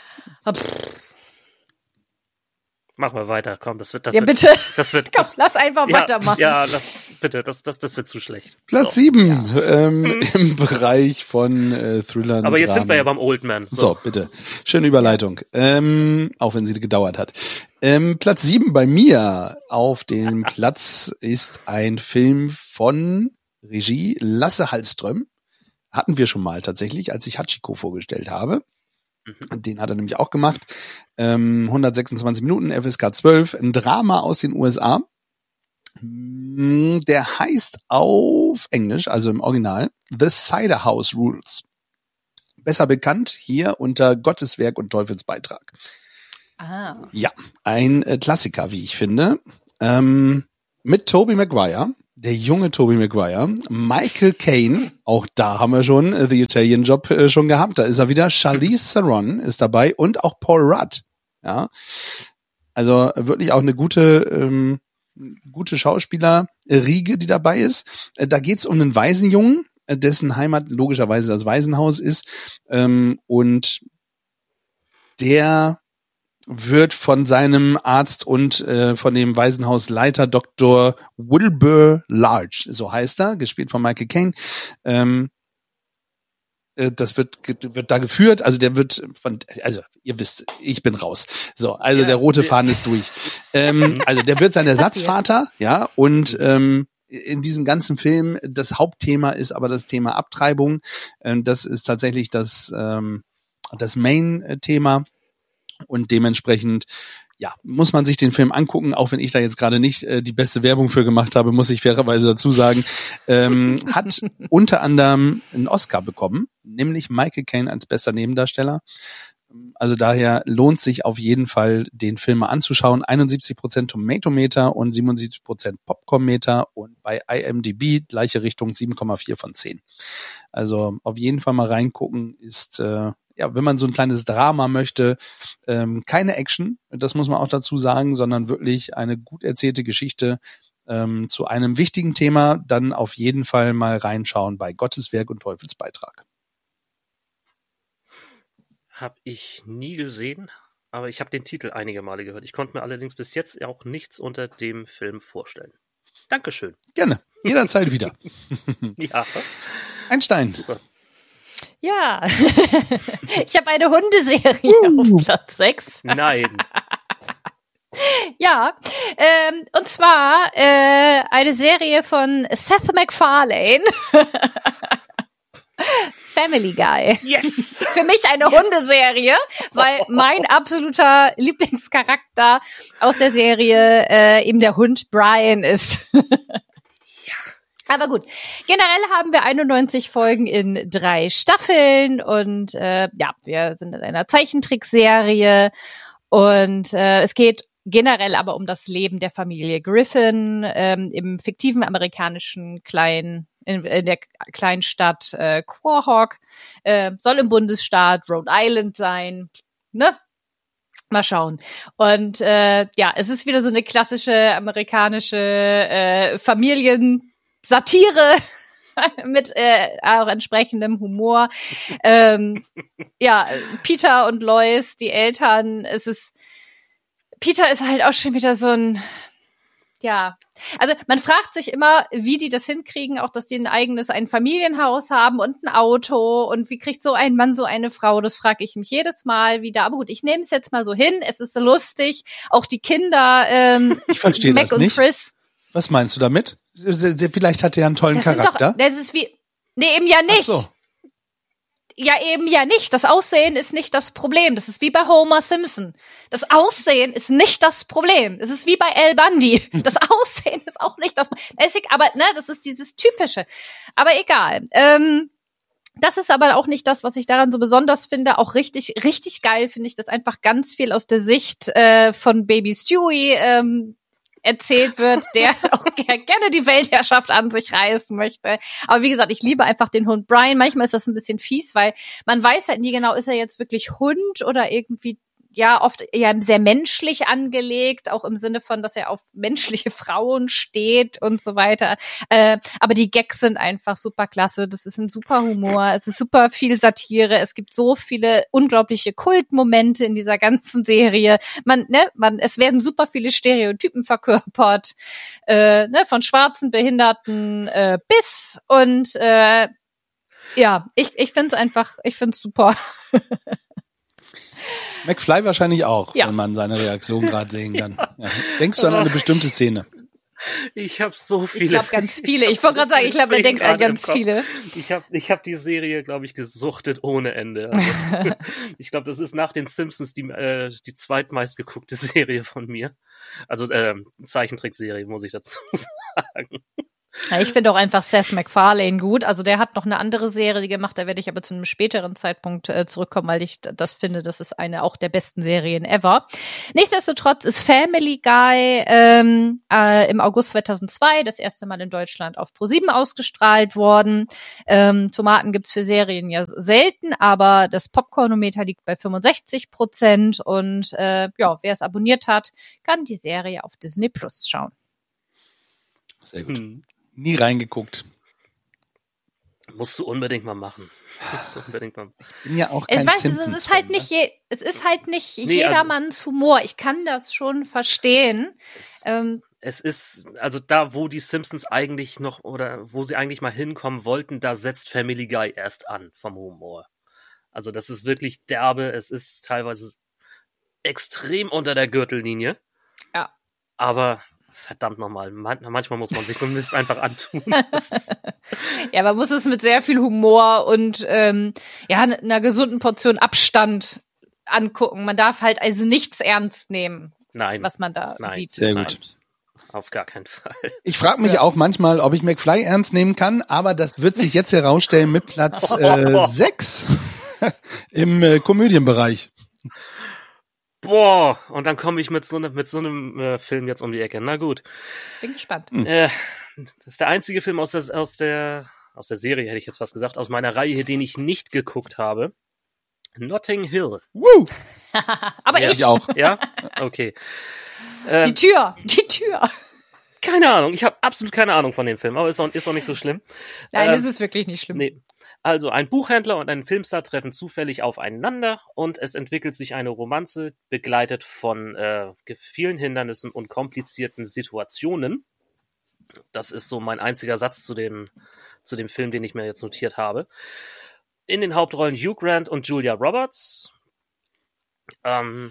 Mach mal weiter, komm, das wird, das Ja, wird, bitte. das wird, Komm, das, lass einfach ja, weitermachen. ja, das, bitte, das, das, das wird zu schlecht. Platz So. sieben ähm, im Bereich von äh, Thrillern. Aber jetzt Dramen. sind wir ja beim Oldman. So, bitte. Schöne Überleitung. Ähm, auch wenn sie gedauert hat. Ähm, Platz sieben bei mir auf dem Platz ist ein Film von Regie Lasse Hallström. Hatten wir schon mal tatsächlich, als ich Hachiko vorgestellt habe. Mhm. Den hat er nämlich auch gemacht. Ähm, hundertsechsundzwanzig Minuten, F S K zwölf, ein Drama aus den U S A. Der heißt auf Englisch, also im Original, The Cider House Rules. Besser bekannt hier unter Gottes Werk und Teufels Beitrag. Ah. Ja, ein äh, Klassiker, wie ich finde. Ähm, mit Tobey Maguire, der junge Tobey Maguire, Michael Caine, auch da haben wir schon äh, The Italian Job äh, schon gehabt, da ist er wieder, Charlize Theron ist dabei und auch Paul Rudd. Ja, also wirklich auch eine gute ähm, gute Schauspielerriege, die dabei ist. Äh, da geht's um einen Waisenjungen, äh, dessen Heimat logischerweise das Waisenhaus ist, ähm, und der wird von seinem Arzt und äh, von dem Waisenhausleiter Doktor Wilbur Large, so heißt er, gespielt von Michael Caine. Ähm, äh, das wird wird da geführt, also der wird von, also ihr wisst, ich bin raus. So, also ja, der rote Faden ist durch. ähm, also der wird sein Ersatzvater, ja, und ähm, in diesem ganzen Film, das Hauptthema ist aber das Thema Abtreibung. Ähm, das ist tatsächlich das ähm, das Main-Thema. Und dementsprechend, ja, muss man sich den Film angucken, auch wenn ich da jetzt gerade nicht äh, die beste Werbung für gemacht habe, muss ich fairerweise dazu sagen. Ähm, hat unter anderem einen Oscar bekommen, nämlich Michael Caine als bester Nebendarsteller. Also daher lohnt sich auf jeden Fall, den Film mal anzuschauen. einundsiebzig Prozent Tomatometer und siebenundsiebzig Prozent Popcornmeter und bei I M D B gleiche Richtung, sieben Komma vier von zehn. Also auf jeden Fall mal reingucken, ist äh, ja, wenn man so ein kleines Drama möchte, ähm, keine Action, das muss man auch dazu sagen, sondern wirklich eine gut erzählte Geschichte ähm, zu einem wichtigen Thema, dann auf jeden Fall mal reinschauen bei Gottes Werk und Teufels Beitrag. Hab ich nie gesehen, aber ich habe den Titel einige Male gehört. Ich konnte mir allerdings bis jetzt auch nichts unter dem Film vorstellen. Dankeschön. Gerne, jederzeit wieder. Ja. Einstein. Super. Ja, ich habe eine Hundeserie uh. auf Platz sechs. Nein. Ja, ähm, und zwar äh, eine Serie von Seth MacFarlane. Family Guy. Yes! Für mich eine yes. Hundeserie, weil mein absoluter Lieblingscharakter aus der Serie äh, eben der Hund Brian ist. Aber gut, generell haben wir einundneunzig Folgen in drei Staffeln und äh, ja, wir sind in einer Zeichentrickserie und äh, es geht generell aber um das Leben der Familie Griffin ähm, im fiktiven amerikanischen kleinen, in, in der kleinen Stadt äh, Quahog, äh, soll im Bundesstaat Rhode Island sein, ne? Mal schauen. Und äh, ja, es ist wieder so eine klassische amerikanische äh, Familien Satire mit äh, auch entsprechendem Humor. Ähm, ja, Peter und Lois, die Eltern, es ist, Peter ist halt auch schon wieder so ein, ja, also man fragt sich immer, wie die das hinkriegen, auch dass die ein eigenes, ein Familienhaus haben und ein Auto und wie kriegt so ein Mann so eine Frau, das frage ich mich jedes Mal wieder. Aber gut, ich nehme es jetzt mal so hin, es ist so lustig, auch die Kinder, ähm, ich verstehe Mac das und nicht. Chris. Was meinst du damit? Vielleicht hat er einen tollen das Charakter. Doch, das ist wie, nee, eben ja nicht. Ach so. Ja, eben ja nicht. Das Aussehen ist nicht das Problem. Das ist wie bei Homer Simpson. Das Aussehen ist nicht das Problem. Das ist wie bei Al Bundy. Das Aussehen ist auch nicht das Problem. Aber, ne, das ist dieses Typische. Aber egal. Ähm, das ist aber auch nicht das, was ich daran so besonders finde. Auch richtig, richtig geil finde ich das einfach ganz viel aus der Sicht äh, von Baby Stewie, ähm, erzählt wird, der auch gerne die Weltherrschaft an sich reißen möchte. Aber wie gesagt, ich liebe einfach den Hund Brian. Manchmal ist das ein bisschen fies, weil man weiß halt nie genau, ist er jetzt wirklich Hund oder irgendwie, ja, oft eher sehr menschlich angelegt, auch im Sinne von, dass er auf menschliche Frauen steht und so weiter. Äh, aber die Gags sind einfach super klasse. Das ist ein super Humor. Es ist super viel Satire. Es gibt so viele unglaubliche Kultmomente in dieser ganzen Serie. Man, ne, man, es werden super viele Stereotypen verkörpert, äh, ne, von schwarzen Behinderten äh, bis und äh, ja, ich, ich finde es einfach, ich finde es super. McFly wahrscheinlich auch, ja. wenn man seine Reaktion gerade sehen kann. Ja. Denkst du an eine bestimmte Szene? Ich habe so viele. Ich glaube ganz viele. Ich wollte gerade sagen, ich glaube, er denkt an ganz viele. Ich habe ich hab die Serie, glaube ich, gesuchtet ohne Ende. Also, ich glaube, das ist nach den Simpsons die, äh, die zweitmeistgeguckte Serie von mir. Also äh, Zeichentrickserie, muss ich dazu sagen. Ja, ich finde auch einfach Seth MacFarlane gut. Also der hat noch eine andere Serie gemacht, da werde ich aber zu einem späteren Zeitpunkt äh, zurückkommen, weil ich das finde, das ist eine auch der besten Serien ever. Nichtsdestotrotz ist Family Guy ähm, äh, im August zweitausendzwei das erste Mal in Deutschland auf ProSieben ausgestrahlt worden. Ähm, Tomaten gibt's für Serien ja selten, aber das Popcornometer liegt bei fünfundsechzig Prozent und äh, ja, wer es abonniert hat, kann die Serie auf Disney Plus schauen. Sehr gut. Hm. Nie reingeguckt. Musst du unbedingt mal machen. Musst du unbedingt mal. Ich bin ja auch kein es, weißt, Simpsons es ist halt Fan, nicht ne? je, es ist halt nicht nee, jedermanns also, Humor. Ich kann das schon verstehen. Es, ähm, es ist, also da, wo die Simpsons eigentlich noch, oder wo sie eigentlich mal hinkommen wollten, da setzt Family Guy erst an vom Humor. Also das ist wirklich derbe, es ist teilweise extrem unter der Gürtellinie. Ja. Aber verdammt nochmal, man, manchmal muss man sich so ein Mist einfach antun. Ja, man muss es mit sehr viel Humor und ähm, ja, einer gesunden Portion Abstand angucken. Man darf halt also nichts ernst nehmen, Nein, was man da nein, sieht. Sehr gut. Nein, auf gar keinen Fall. Ich frage mich ja auch manchmal, ob ich McFly ernst nehmen kann, aber das wird sich jetzt herausstellen mit Platz äh, sechs im äh, Komödienbereich. Boah, und dann komme ich mit so, ne, mit so einem äh, Film jetzt um die Ecke. Na gut. Bin gespannt. Hm. Äh, das ist der einzige Film aus der, aus der, aus der Serie, hätte ich jetzt fast gesagt, aus meiner Reihe, den ich nicht geguckt habe. Notting Hill. Woo! Aber ja, ich. ich auch. Ja? Okay. Äh, die Tür, die Tür. Keine Ahnung, ich habe absolut keine Ahnung von dem Film, aber ist auch, ist auch nicht so schlimm. Nein, äh, das ist wirklich nicht schlimm. Nee. Also ein Buchhändler und ein Filmstar treffen zufällig aufeinander und es entwickelt sich eine Romanze, begleitet von äh, vielen Hindernissen und komplizierten Situationen. Das ist so mein einziger Satz zu dem, zu dem Film, den ich mir jetzt notiert habe. In den Hauptrollen Hugh Grant und Julia Roberts. Ähm,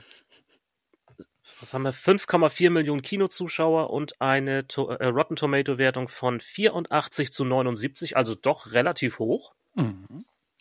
was haben wir? fünf Komma vier Millionen Kinozuschauer und eine to- äh, Rotten Tomato Wertung von vierundachtzig zu neunundsiebzig, also doch relativ hoch. Mhm.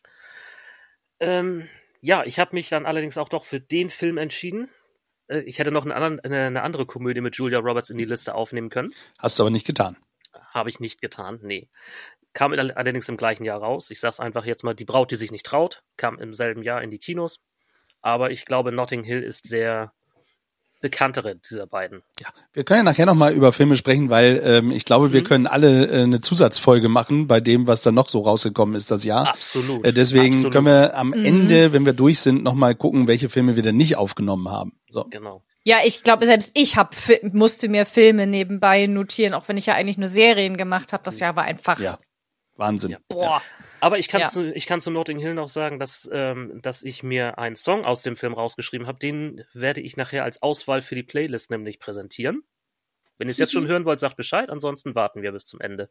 Ähm, ja, ich habe mich dann allerdings auch doch für den Film entschieden. Äh, ich hätte noch eine, anderen, eine, eine andere Komödie mit Julia Roberts in die Liste aufnehmen können. Hast du aber nicht getan. Habe ich nicht getan, nee. Kam allerdings im gleichen Jahr raus. Ich sag's einfach jetzt mal, Die Braut, die sich nicht traut, kam im selben Jahr in die Kinos. Aber ich glaube, Notting Hill ist der bekanntere dieser beiden. Ja, wir können ja nachher nochmal über Filme sprechen, weil ähm, ich glaube, wir mhm. können alle äh, eine Zusatzfolge machen bei dem, was dann noch so rausgekommen ist das Jahr. Absolut. Äh, deswegen Absolut. können wir am mhm. Ende, wenn wir durch sind, nochmal gucken, welche Filme wir denn nicht aufgenommen haben. So. Genau. Ja, ich glaube, selbst ich hab, musste mir Filme nebenbei notieren, auch wenn ich ja eigentlich nur Serien gemacht habe. Das Jahr war einfach... Ja, Wahnsinn. Ja. Boah. Aber ich kann Ja. zu, ich kann zu Notting Hill noch sagen, dass, ähm, dass ich mir einen Song aus dem Film rausgeschrieben habe. Den werde ich nachher als Auswahl für die Playlist nämlich präsentieren. Wenn ihr es jetzt schon hören wollt, sagt Bescheid. Ansonsten warten wir bis zum Ende.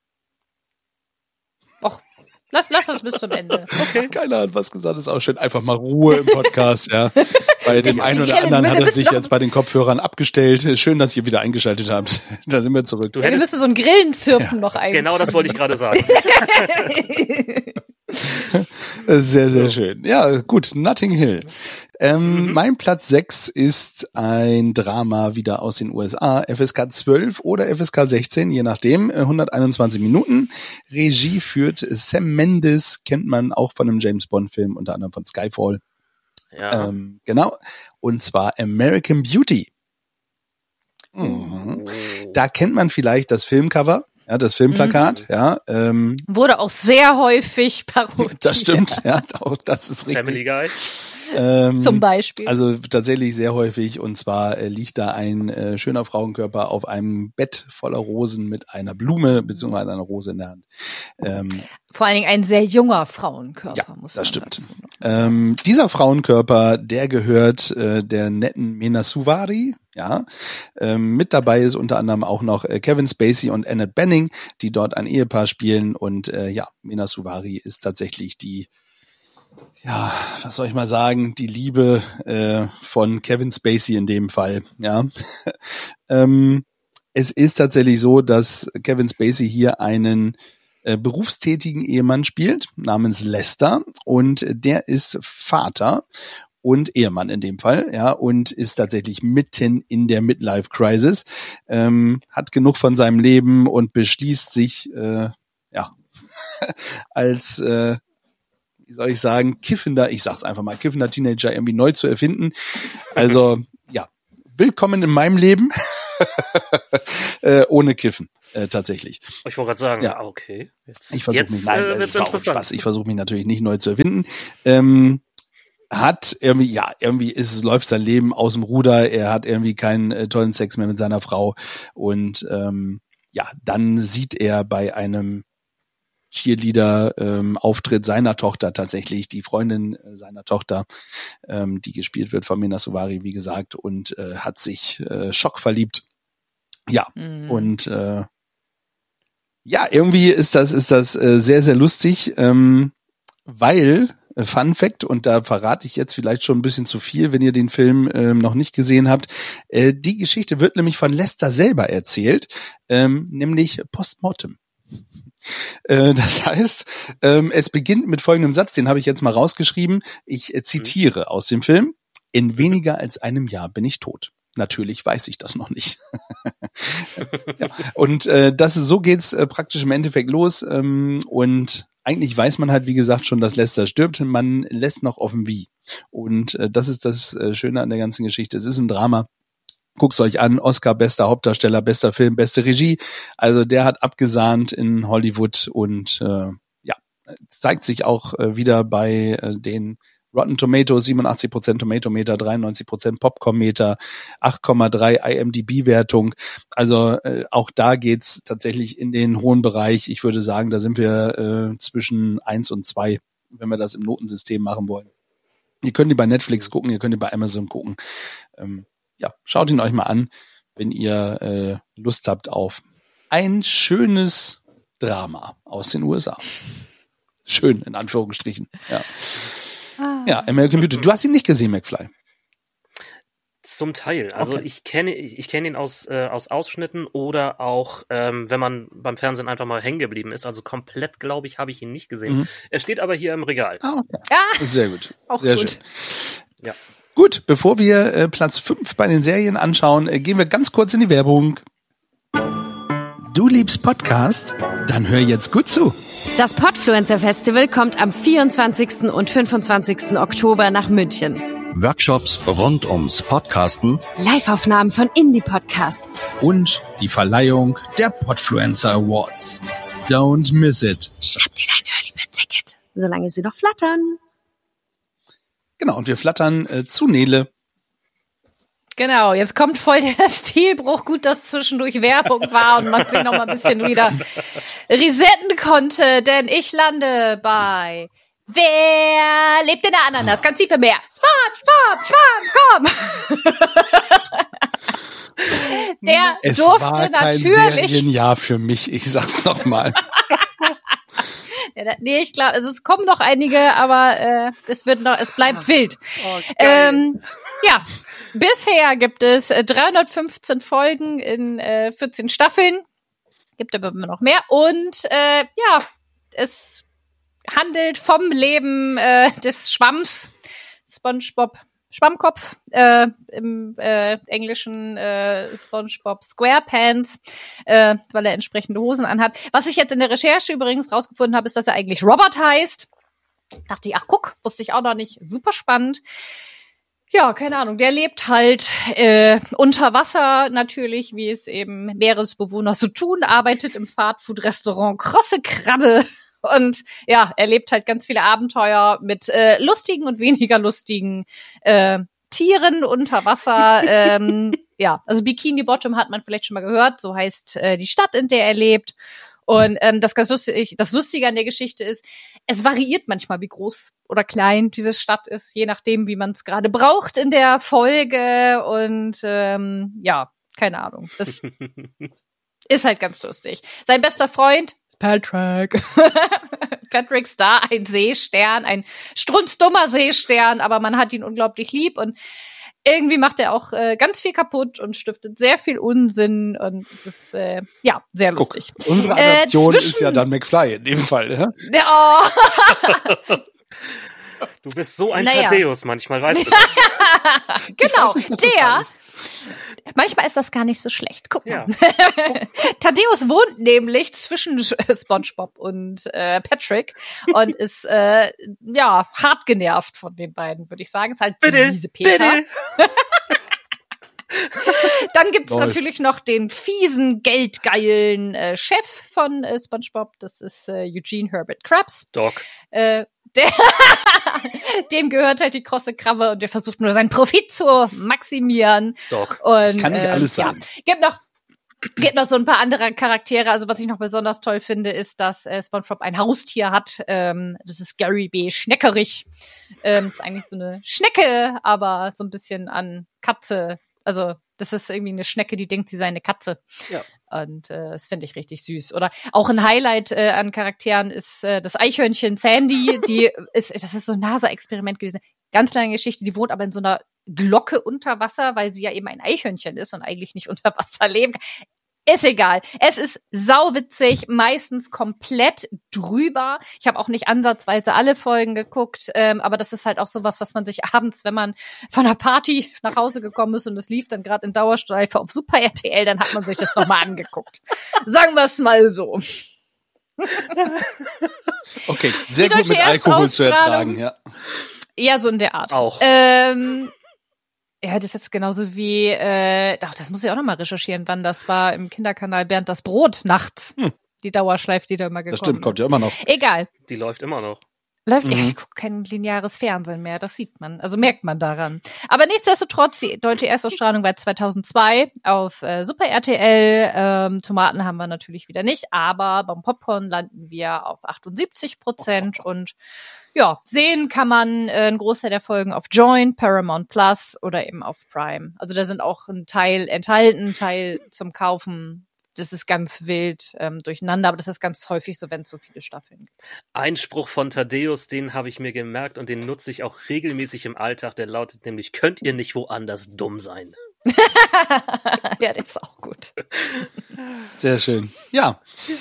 Och, lass, lass das bis zum Ende. Okay. Keiner hat was gesagt, ist auch schön. Einfach mal Ruhe im Podcast, ja. Bei dem Ich- einen ich- oder anderen ich- hat er ich- sich noch- jetzt bei den Kopfhörern abgestellt. Schön, dass ihr wieder eingeschaltet habt. Da sind wir zurück. Du Ja, wir hättest, müssen so ein Grillenzirpen noch ein. genau das wollte ich gerade sagen. Sehr, sehr schön. Ja, gut, Notting Hill. Ähm, Mhm. Mein Platz sechs ist ein Drama wieder aus den U S A, F S K zwölf oder F S K sechzehn, je nachdem, äh, hunderteinundzwanzig Minuten. Regie führt Sam Mendes, kennt man auch von einem James-Bond-Film, unter anderem von Skyfall. Ja. Ähm, genau, und zwar American Beauty. Mhm. Da kennt man vielleicht das Filmcover, ja, das Filmplakat, ja. Ähm, Wurde auch sehr häufig parodiert. das stimmt, ja, auch das ist richtig. Family Guy. Ähm, Zum Beispiel. Also tatsächlich sehr häufig, und zwar äh, liegt da ein äh, schöner Frauenkörper auf einem Bett voller Rosen mit einer Blume beziehungsweise einer Rose in der Hand. Ähm, Vor allen Dingen ein sehr junger Frauenkörper, ja, muss das man stimmt. dazu noch. Ähm, dieser Frauenkörper, der gehört äh, der netten Mena Suvari. Ja, ähm, mit dabei ist unter anderem auch noch äh, Kevin Spacey und Annette Bening, die dort ein Ehepaar spielen. Und äh, ja, Mena Suvari ist tatsächlich die, ja, was soll ich mal sagen, die Liebe äh, von Kevin Spacey in dem Fall. Ja, ähm, es ist tatsächlich so, dass Kevin Spacey hier einen äh, berufstätigen Ehemann spielt, namens Lester, und der ist Vater und Ehemann in dem Fall, ja, und ist tatsächlich mitten in der Midlife-Crisis, ähm, hat genug von seinem Leben und beschließt sich, äh, ja, als, äh, wie soll ich sagen, kiffender, ich sag's einfach mal, kiffender Teenager irgendwie neu zu erfinden. Also, ja, willkommen in meinem Leben, äh, ohne Kiffen. Äh, tatsächlich. Ich wollte gerade sagen, ja. okay. Jetzt, ich versuche mich, nein, äh, das war auch Spaß. Ich versuche mich natürlich nicht neu zu erfinden. Ähm, hat irgendwie, ja, irgendwie ist es, läuft sein Leben aus dem Ruder. Er hat irgendwie keinen äh, tollen Sex mehr mit seiner Frau. Und ähm, ja, dann sieht er bei einem Cheerleader-Auftritt ähm, seiner Tochter tatsächlich, die Freundin äh, seiner Tochter, ähm, die gespielt wird von Mena Suvari, wie gesagt, und äh, hat sich äh, schockverliebt. Ja, mhm. und äh, ja, irgendwie ist das ist das äh, sehr, sehr lustig, ähm, weil, äh, Fun Fact, und da verrate ich jetzt vielleicht schon ein bisschen zu viel, wenn ihr den Film ähm, noch nicht gesehen habt, äh, die Geschichte wird nämlich von Lester selber erzählt, ähm, nämlich postmortem. Äh, das heißt, ähm, es beginnt mit folgendem Satz, den habe ich jetzt mal rausgeschrieben, ich äh, zitiere mhm. aus dem Film: In weniger als einem Jahr bin ich tot. Natürlich weiß ich das noch nicht. ja. Und äh, das so geht's äh, praktisch im Endeffekt los. Ähm, und eigentlich weiß man halt, wie gesagt, schon, dass Lester stirbt. Man lässt noch offen wie. Und äh, das ist das äh, Schöne an der ganzen Geschichte. Es ist ein Drama. Guckt's euch an. Oscar, bester Hauptdarsteller, bester Film, beste Regie. Also der hat abgesahnt in Hollywood und äh, ja, zeigt sich auch äh, wieder bei äh, den Rotten Tomatoes, siebenundachtzig Prozent Tomatometer, dreiundneunzig Prozent Popcorn-Meter, acht Komma drei I M D B-Wertung. Also äh, auch da geht's tatsächlich in den hohen Bereich. Ich würde sagen, da sind wir äh, zwischen eins und zwei, wenn wir das im Notensystem machen wollen. Ihr könnt ihn bei Netflix gucken, ihr könnt ihn bei Amazon gucken. Ähm, ja, schaut ihn euch mal an, wenn ihr äh, Lust habt auf ein schönes Drama aus den U S A. Schön, in Anführungsstrichen, ja. Ah. Ja, American Beauty. Du hast ihn nicht gesehen, McFly? Zum Teil. Also okay. ich kenne ich, ich kenne ihn aus äh, aus Ausschnitten oder auch, ähm, wenn man beim Fernsehen einfach mal hängen geblieben ist. Also komplett, glaube ich, habe ich ihn nicht gesehen. Mhm. Er steht aber hier im Regal. Ah, okay. Ah, sehr gut. Auch sehr gut. schön. Ja. Gut, bevor wir äh, Platz fünf bei den Serien anschauen, äh, gehen wir ganz kurz in die Werbung. Du liebst Podcast? Dann hör jetzt gut zu. Das Podfluencer Festival kommt am vierundzwanzigsten und fünfundzwanzigsten Oktober nach München. Workshops rund ums Podcasten, Live-Aufnahmen von Indie-Podcasts und die Verleihung der Podfluencer Awards. Don't miss it. Schnapp dir dein Early-Bird-Ticket, solange sie noch flattern. Genau, und wir flattern äh, zu Nele. Genau, jetzt kommt voll der Stilbruch. Gut, dass zwischendurch Werbung war und man sich noch mal ein bisschen wieder resetten konnte, denn ich lande bei Wer lebt in der Ananas? Ganz tief im Meer. SpongeBob, Schwamm, komm! Der es durfte war kein natürlich. Serienjahr für mich, ich sag's nochmal. Ja, nee, ich glaube, also es kommen noch einige, aber äh, es wird noch, es bleibt Ach, wild. Oh, ähm, ja, bisher gibt es äh, dreihundertfünfzehn Folgen in äh, vierzehn Staffeln. Gibt aber immer noch mehr. Und äh, ja, es handelt vom Leben äh, des Schwamms, SpongeBob Schwammkopf, äh, im äh, Englischen äh, SpongeBob SquarePants, äh, weil er entsprechende Hosen anhat. Was ich jetzt in der Recherche übrigens rausgefunden habe, ist, dass er eigentlich Robert heißt. Dachte ich, ach guck, wusste ich auch noch nicht. Super spannend. Ja, keine Ahnung, der lebt halt äh, unter Wasser natürlich, wie es eben Meeresbewohner so tun, arbeitet im Fastfood-Restaurant Krosse Krabbe. Und ja, er lebt halt ganz viele Abenteuer mit äh, lustigen und weniger lustigen äh, Tieren unter Wasser. ähm, ja, also Bikini Bottom hat man vielleicht schon mal gehört. So heißt äh, die Stadt, in der er lebt. Und ähm, das ganz lustig, das Lustige an der Geschichte ist, es variiert manchmal, wie groß oder klein diese Stadt ist, je nachdem, wie man es gerade braucht in der Folge. Und ähm, ja, keine Ahnung. Das ist halt ganz lustig. Sein bester Freund Patrick. Patrick Star, ein Seestern, ein strunzdummer Seestern, aber man hat ihn unglaublich lieb und irgendwie macht er auch äh, ganz viel kaputt und stiftet sehr viel Unsinn und das ist, äh, ja, sehr lustig. Guck, unsere Adaption äh, ist ja dann McFly in dem Fall. Ja? Ja, oh. Du bist so ein naja. Thaddeus manchmal, weißt du das? Genau, nicht, der... Manchmal ist das gar nicht so schlecht. Guck mal. Ja. Thaddeus wohnt nämlich zwischen SpongeBob und äh, Patrick und ist äh, ja hart genervt von den beiden, würde ich sagen. Ist halt Bitte, diese Peter. bitte. Dann gibt's Läuft. natürlich noch den fiesen, geldgeilen äh, Chef von äh, SpongeBob. Das ist äh, Eugene Herbert Krabs. Doc. Äh, der dem gehört halt die krosse Krabbe und der versucht nur seinen Profit zu maximieren. Doc. Und, Kann nicht äh, alles ja. sein. Gibt noch gibt noch so ein paar andere Charaktere. Also was ich noch besonders toll finde, ist, dass äh, SpongeBob ein Haustier hat. Ähm, das ist Gary B. Schneckerich. Ähm, ist eigentlich so eine Schnecke, aber so ein bisschen an Katze. Also das ist irgendwie eine Schnecke, die denkt, sie sei eine Katze. Ja. Und äh, das finde ich richtig süß. Oder auch ein Highlight äh, an Charakteren ist äh, das Eichhörnchen Sandy. Die ist, das ist so ein NASA-Experiment gewesen. Ganz lange Geschichte. Die wohnt aber in so einer Glocke unter Wasser, weil sie ja eben ein Eichhörnchen ist und eigentlich nicht unter Wasser leben kann. Ist egal. Es ist sauwitzig, meistens komplett drüber. Ich habe auch nicht ansatzweise alle Folgen geguckt, ähm, aber das ist halt auch sowas, was man sich abends, wenn man von einer Party nach Hause gekommen ist und es lief dann gerade in Dauerschleife auf Super R T L, dann hat man sich das nochmal angeguckt. Sagen wir es mal so. Okay, sehr Die gut mit deutsche Alkohol zu Erstausstrahlung. ertragen, ja. Ja, so in der Art. Auch. Ähm, ja, das ist jetzt genauso wie, äh, ach, das muss ich auch nochmal recherchieren, wann das war im Kinderkanal Bernd das Brot nachts. Hm. Die Dauerschleife, die da immer gekommen Das stimmt, ist. kommt ja immer noch. Egal. Die läuft immer noch. Läuft, Mhm. ja, ich gucke kein lineares Fernsehen mehr, das sieht man, also merkt man daran. Aber nichtsdestotrotz, die deutsche Erstausstrahlung war zweitausendzwei auf äh, Super R T L. Ähm, Tomaten haben wir natürlich wieder nicht, aber beim Popcorn landen wir auf achtundsiebzig Prozent und ja, sehen kann man äh, einen Großteil der Folgen auf Join, Paramount Plus oder eben auf Prime. Also da sind auch ein Teil enthalten, ein Teil zum Kaufen. Das ist ganz wild ähm, durcheinander, aber das ist ganz häufig so, wenn es so viele Staffeln gibt. Ein Spruch von Thaddeus, den habe ich mir gemerkt und den nutze ich auch regelmäßig im Alltag. Der lautet nämlich, könnt ihr nicht woanders dumm sein? Ja, das ist auch gut. Sehr schön. Ja.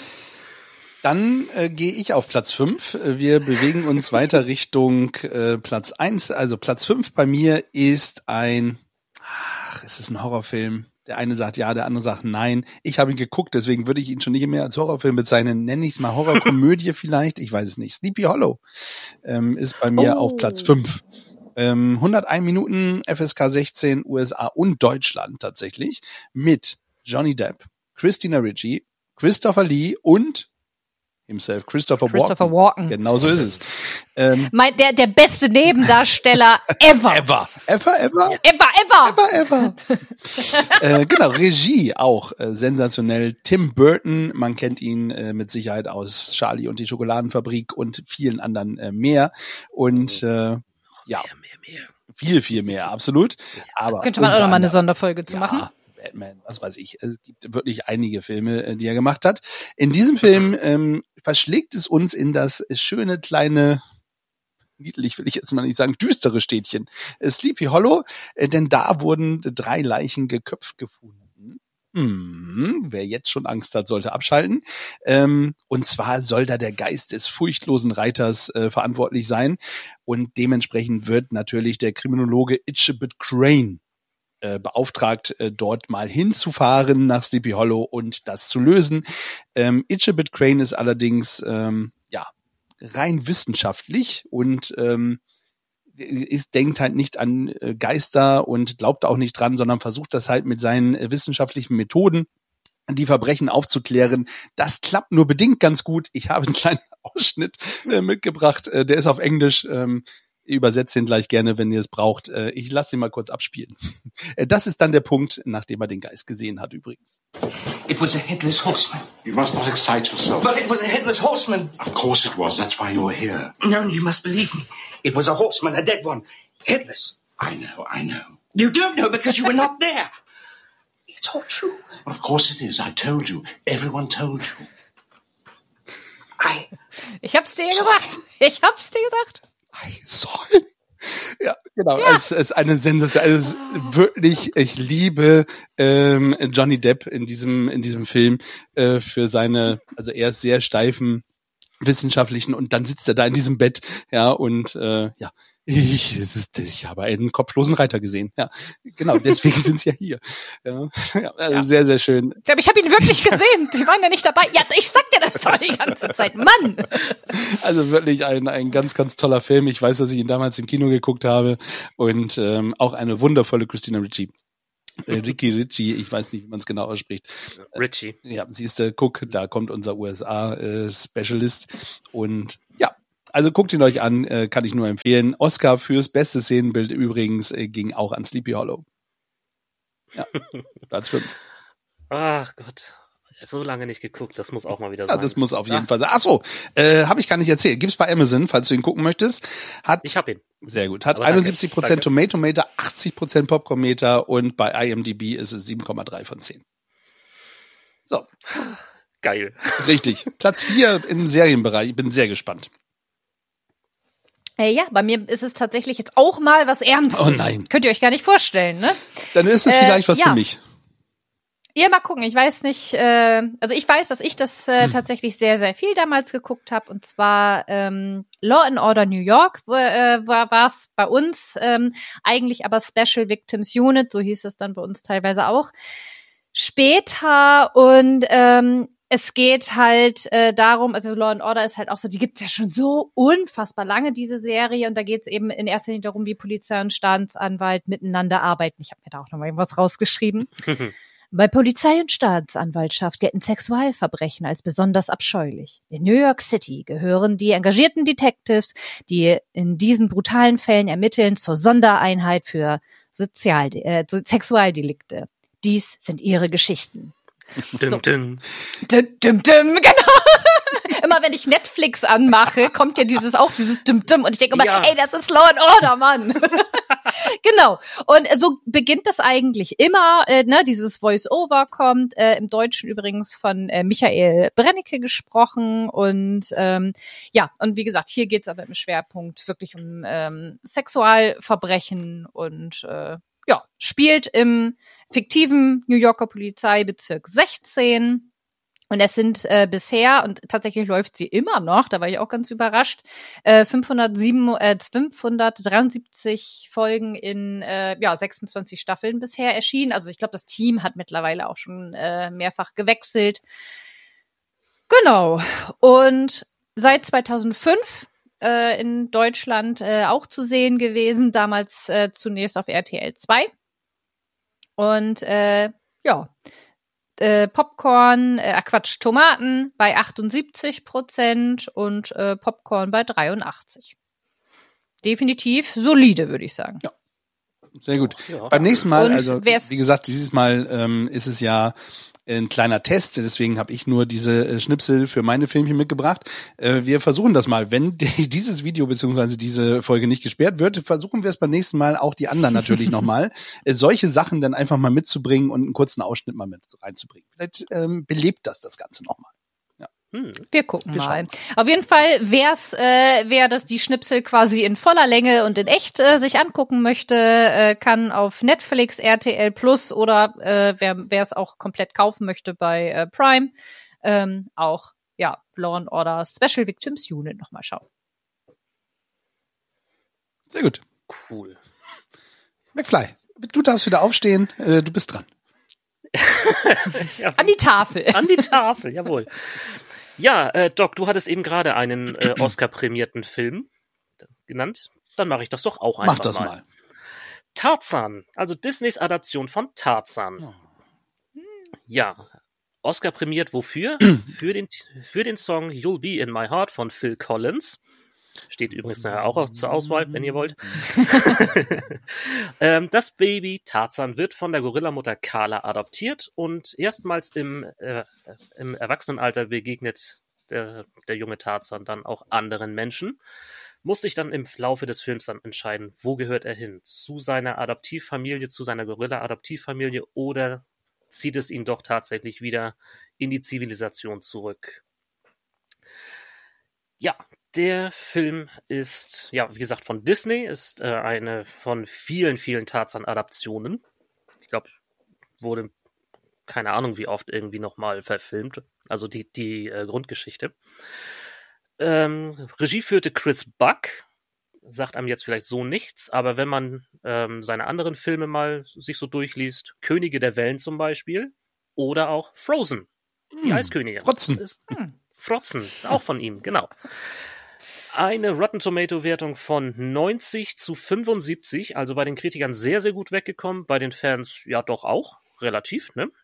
Dann äh, gehe ich auf Platz fünf. Wir bewegen uns weiter Richtung äh, Platz eins. Also Platz fünf bei mir ist ein, ach, ist es ein Horrorfilm? Der eine sagt ja, der andere sagt nein. Ich habe ihn geguckt, deswegen würde ich ihn schon nicht mehr als Horrorfilm bezeichnen. Nenne ich es mal Horrorkomödie vielleicht, ich weiß es nicht. Sleepy Hollow ähm, ist bei mir Oh. auf Platz fünf. Ähm, hundertein Minuten, F S K sechzehn, U S A und Deutschland tatsächlich, mit Johnny Depp, Christina Ricci, Christopher Lee und himself, Christopher, Christopher Walken. Walken. Genau so ist es. Ähm, Mein, der, der beste Nebendarsteller ever. ever. Ever, ever? Ever, ever. Ever, ever. äh, genau, Regie auch äh, sensationell. Tim Burton, man kennt ihn äh, mit Sicherheit aus Charlie und die Schokoladenfabrik und vielen anderen äh, mehr. Und äh, ja, Mehr, mehr, mehr. viel, viel mehr, absolut. Aber Könnte man auch unter noch mal eine anderem- Sonderfolge zu ja, machen. Batman, was weiß ich. Es gibt wirklich einige Filme, äh, die er gemacht hat. In diesem Film ähm, verschlägt es uns in das schöne kleine, niedlich will ich jetzt mal nicht sagen, düstere Städtchen äh, Sleepy Hollow, äh, denn da wurden drei Leichen geköpft gefunden. Hm, wer jetzt schon Angst hat, sollte abschalten. Ähm, und zwar soll da der Geist des furchtlosen Reiters äh, verantwortlich sein. Und dementsprechend wird natürlich der Kriminologe Ichebit Crane äh, beauftragt, äh, dort mal hinzufahren nach Sleepy Hollow und das zu lösen. Ähm, Ichebit Crane ist allerdings ähm, ja rein wissenschaftlich und ähm, ist, denkt halt nicht an äh, Geister und glaubt auch nicht dran, sondern versucht das halt mit seinen äh, wissenschaftlichen Methoden, die Verbrechen aufzuklären. Das klappt nur bedingt ganz gut. Ich habe einen kleinen Ausschnitt äh, mitgebracht. Äh, der ist auf Englisch. Ähm, übersetzt ihn gleich gerne, wenn ihr es braucht. Äh, ich lasse ihn mal kurz abspielen. äh, das ist dann der Punkt, nachdem er den Geist gesehen hat übrigens. It was a headless horseman. You must not excite yourself. But it was a headless horseman. Of course it was. That's why you're here. No, you must believe me. It was a horseman, a dead one. Headless. I know, I know. You don't know because you were not there. It's all true. Of course it is. I told you. Everyone told you. I... Ich hab's dir gesagt. Ich hab's dir gesagt. I saw him. Ja, genau. Ja. Es ist eine Sensation. Es ist wirklich, ich liebe ähm, Johnny Depp in diesem in diesem Film äh, für seine, also er ist sehr steifen wissenschaftlichen und dann sitzt er da in diesem Bett, ja, und äh, ja, ich, es ist, ich habe einen kopflosen Reiter gesehen, ja, genau, deswegen sind sie ja hier, ja, ja, also ja. Sehr, sehr schön. Ich glaube, ich habe ihn wirklich gesehen, sie waren ja nicht dabei, ja, ich sag dir das doch die ganze Zeit, Mann! Also wirklich ein ein ganz, ganz toller Film, ich weiß, dass ich ihn damals im Kino geguckt habe und ähm, auch eine wundervolle Christina Ricci. Äh, Ricky Ritchie, ich weiß nicht, wie man es genau ausspricht. Ritchie. Äh, ja, siehst du, guck, da kommt unser U S A-Specialist. Äh, und ja, also guckt ihn euch an, äh, kann ich nur empfehlen. Oscar fürs beste Szenenbild übrigens äh, ging auch an Sleepy Hollow. Ja, Platz fünf. Ach Gott. So lange nicht geguckt, das muss auch mal wieder sein. Ja, das muss auf jeden ja. Fall sein. Ach so, äh, habe ich gar nicht erzählt. Gibt's bei Amazon, falls du ihn gucken möchtest. Hat, ich hab ihn. Sehr gut. Hat einundsiebzig Prozent Tomatometer, achtzig Prozent Popcornmeter und bei I M D B ist es sieben Komma drei von zehn. So. Geil. Richtig. Platz vier im Serienbereich. Ich bin sehr gespannt. Äh, ja, bei mir ist es tatsächlich jetzt auch mal was Ernstes. Oh nein. Könnt ihr euch gar nicht vorstellen, ne? Dann ist es äh, vielleicht was ja. für mich. Ja, mal gucken. Ich weiß nicht, äh, also ich weiß, dass ich das äh, hm. tatsächlich sehr, sehr viel damals geguckt habe. Und zwar ähm, Law and Order New York wo, äh, war es bei uns, ähm, eigentlich aber Special Victims Unit, so hieß es dann bei uns teilweise auch, später. Und ähm, es geht halt äh, darum, also Law and Order ist halt auch so, die gibt's ja schon so unfassbar lange, diese Serie. Und da geht's eben in erster Linie darum, wie Polizei und Staatsanwalt miteinander arbeiten. Ich habe mir da auch noch mal irgendwas rausgeschrieben. Bei Polizei und Staatsanwaltschaft gelten Sexualverbrechen als besonders abscheulich. In New York City gehören die engagierten Detectives, die in diesen brutalen Fällen ermitteln, zur Sondereinheit für Sozial äh, Sexualdelikte. Dies sind ihre Geschichten. Dum, so. dum. Dum, dum, dum, genau. Immer wenn ich Netflix anmache, kommt ja dieses auch dieses Dum Dum und ich denke immer, ja. ey, das ist Law and Order, Mann. Genau. Und so beginnt das eigentlich immer, äh, ne, dieses Voice-Over kommt, äh, im Deutschen übrigens von äh, Michael Brennecke gesprochen und ähm, ja, und wie gesagt, hier geht's aber im Schwerpunkt wirklich um ähm, Sexualverbrechen und äh, ja, spielt im fiktiven New Yorker Polizeibezirk sechzehn. Und es sind äh, bisher, und tatsächlich läuft sie immer noch, da war ich auch ganz überrascht, äh, fünfhundertsieben, äh, fünfhundertdreiundsiebzig Folgen in äh, ja, sechsundzwanzig Staffeln bisher erschienen. Also ich glaube, das Team hat mittlerweile auch schon äh, mehrfach gewechselt. Genau. Und seit zweitausendfünf äh, in Deutschland äh, auch zu sehen gewesen, damals äh, zunächst auf R T L zwei. Und äh, ja, Äh, Popcorn, äh, Quatsch, Tomaten bei achtundsiebzig Prozent und äh, Popcorn bei dreiundachtzig. Definitiv solide, würde ich sagen. Ja, sehr gut. Ja. Beim nächsten Mal, und also wie gesagt, dieses Mal ähm, ist es ja ein kleiner Test, deswegen habe ich nur diese äh, Schnipsel für meine Filmchen mitgebracht. Äh, wir versuchen das mal, wenn die, dieses Video beziehungsweise diese Folge nicht gesperrt wird, versuchen wir es beim nächsten Mal auch die anderen natürlich nochmal, äh, solche Sachen dann einfach mal mitzubringen und einen kurzen Ausschnitt mal mit reinzubringen. Vielleicht ähm, belebt das das Ganze nochmal. Ja. Hm. Wir gucken wir mal. Auf jeden Fall, wer's, äh, wer das die Schnipsel quasi in voller Länge und in echt äh, sich angucken möchte, äh, kann auf Netflix, R T L Plus oder äh, wer wer es auch komplett kaufen möchte bei äh, Prime, ähm, auch ja Law and Order Special Victims Unit nochmal schauen. Sehr gut. Cool. McFly, du darfst wieder aufstehen, äh, du bist dran. Ja, an die Tafel. An die Tafel, jawohl. Ja, äh, Doc, du hattest eben gerade einen äh, Oscar-prämierten Film genannt. Dann mache ich das doch auch einfach Mach das mal. mal. Tarzan, also Disneys Adaption von Tarzan. Oh. Ja, Oscar prämiert wofür? für den für den Song You'll Be in My Heart von Phil Collins. Steht übrigens nachher auch zur Auswahl, wenn ihr wollt. ähm, das Baby Tarzan wird von der Gorillamutter Carla adoptiert und erstmals im, äh, im Erwachsenenalter begegnet der, der junge Tarzan dann auch anderen Menschen. Muss sich dann im Laufe des Films dann entscheiden, wo gehört er hin? Zu seiner Adoptivfamilie, zu seiner Gorilla-Adoptivfamilie oder zieht es ihn doch tatsächlich wieder in die Zivilisation zurück? Ja, Der Film ist, ja, wie gesagt, von Disney, ist äh, eine von vielen, vielen Tarzan-Adaptionen. Ich glaube, wurde, keine Ahnung, wie oft irgendwie nochmal verfilmt. Also die, die äh, Grundgeschichte. Ähm, Regie führte Chris Buck. Sagt einem jetzt vielleicht so nichts, aber wenn man ähm, seine anderen Filme mal sich so durchliest, Könige der Wellen zum Beispiel oder auch Frozen, die hm, Eiskönigin. Frotzen. Ist, hm, Frotzen, auch von ihm, genau. Eine Rotten Tomato Wertung von neunzig zu fünfundsiebzig, also bei den Kritikern sehr, sehr gut weggekommen, bei den Fans ja doch auch, relativ, ne?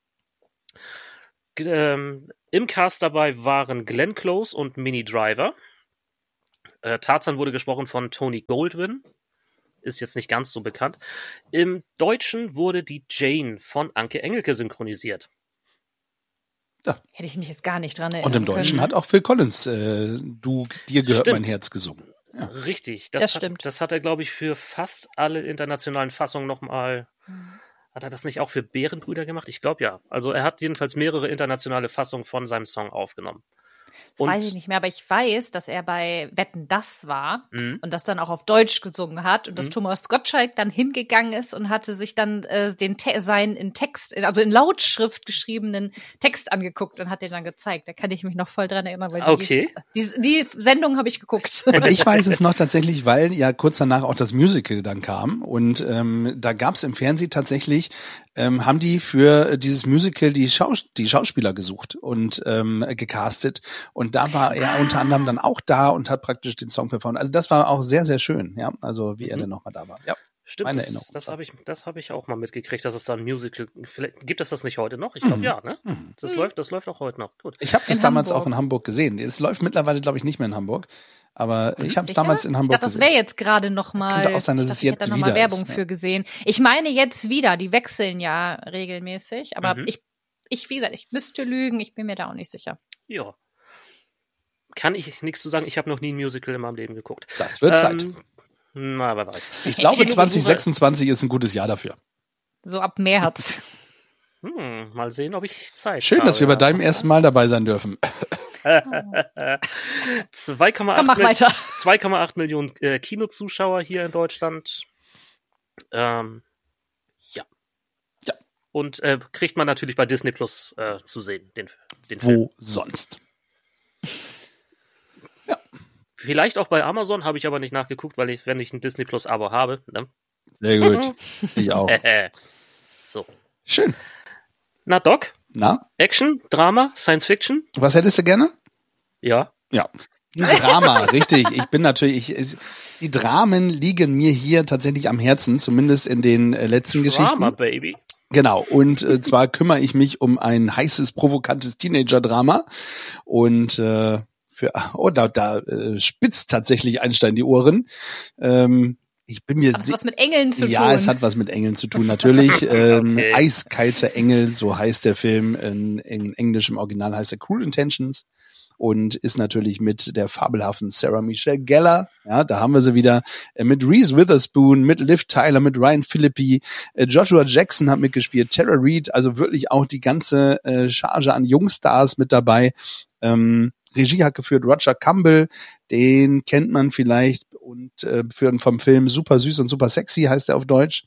G- ähm, Im Cast dabei waren Glenn Close und Minnie Driver. Äh, Tarzan wurde gesprochen von Tony Goldwyn, ist jetzt nicht ganz so bekannt. Im Deutschen wurde die Jane von Anke Engelke synchronisiert. Ja. Hätte ich mich jetzt gar nicht dran erinnern Und im Deutschen können. hat auch Phil Collins äh, Du, dir gehört Stimmt. mein Herz gesungen. Ja. Richtig, das, Das hat, stimmt. das hat er, glaube ich, für fast alle internationalen Fassungen nochmal. Mhm. Hat er das nicht auch für Bärenbrüder gemacht? Ich glaube ja. Also er hat jedenfalls mehrere internationale Fassungen von seinem Song aufgenommen. Das weiß ich nicht mehr, aber ich weiß, dass er bei Wetten, das war Mhm. und das dann auch auf Deutsch gesungen hat und dass Mhm. Thomas Gottschalk dann hingegangen ist und hatte sich dann äh, den Te- seinen in Text, also in Lautschrift geschriebenen Text angeguckt und hat den dann gezeigt. Da kann ich mich noch voll dran erinnern, weil Okay. die, die, die Sendung habe ich geguckt. Und ich weiß es noch tatsächlich, weil ja kurz danach auch das Musical dann kam. Und ähm, da gab es im Fernsehen tatsächlich, ähm, haben die für dieses Musical die, Schaus- die Schauspieler gesucht und ähm, gecastet. Und da war er Ah. unter anderem dann auch da und hat praktisch den Song performt. Also das war auch sehr, sehr schön, ja. Also wie er Mhm. dann nochmal da war. Ja. Stimmt, Meine das, Erinnerung. das habe ich, das habe ich auch mal mitgekriegt, dass es da ein Musical, vielleicht, gibt es das nicht heute noch? Ich glaube Mhm. ja, ne? Mhm. Das Mhm. läuft, das läuft auch heute noch. Gut. Ich habe das In damals Hamburg. auch in Hamburg gesehen. Es läuft mittlerweile, glaube ich, nicht mehr in Hamburg. Aber ich habe es Sicher? damals in Ich Hamburg dachte, das gesehen. wäre jetzt gerade noch mal. Könnte auch sein, dass ich es dachte, ich jetzt hätte da noch wieder mal Werbung ist, ja. für gesehen. Ich meine jetzt wieder. Die wechseln ja regelmäßig, aber Mhm. ich, ich, wie gesagt, ich müsste lügen. Ich bin mir da auch nicht sicher. Ja. Kann ich nichts zu sagen, ich habe noch nie ein Musical in meinem Leben geguckt. Das wird Zeit. Ähm, na, wer weiß. Ich glaube, Kinobesuche- zwanzig sechsundzwanzig ist ein gutes Jahr dafür. So ab März. Hm, mal sehen, ob ich Zeit Schön, habe. dass wir bei deinem ersten Mal dabei sein dürfen. zwei Komma acht Komm, mach Mil- weiter. zwei Komma acht Millionen äh, Kinozuschauer hier in Deutschland. Ähm, ja. Ja. Und äh, kriegt man natürlich bei Disney Plus äh, zu sehen, den, den Film. Wo sonst? Vielleicht auch bei Amazon, habe ich aber nicht nachgeguckt, weil ich, wenn ich ein Disney Plus Abo habe, ne? Sehr gut. Ich auch. So. Schön. Na, Doc? Na, Action? Drama? Science Fiction? was hättest du gerne? Ja. Ja. Ein Drama, richtig. Ich bin natürlich, ich, es- die Dramen liegen mir hier tatsächlich am Herzen, zumindest in den äh, letzten Drama, Geschichten. Baby. Genau. Und äh, zwar kümmere ich mich um ein heißes, provokantes Teenager-Drama. Und äh, für, oh, da, da äh, spitzt tatsächlich Einstein die Ohren. Ähm, ich bin mir Hat das sicher. was mit Engeln zu Ja, tun? es hat was mit Engeln zu tun, natürlich. ähm, Okay. Eiskalte Engel, so heißt der Film. In, in Englisch im Original heißt er Cruel Intentions und ist natürlich mit der fabelhaften Sarah Michelle Gellar. Ja, da haben wir sie wieder. Äh, mit Reese Witherspoon, mit Liv Tyler, mit Ryan Phillippe, äh, Joshua Jackson hat mitgespielt, Tara Reid, also wirklich auch die ganze äh, Charge an Jungstars mit dabei. Ähm, Regie hat geführt Roger Campbell, den kennt man vielleicht und äh, für, vom Film Super süß und super sexy heißt er auf Deutsch.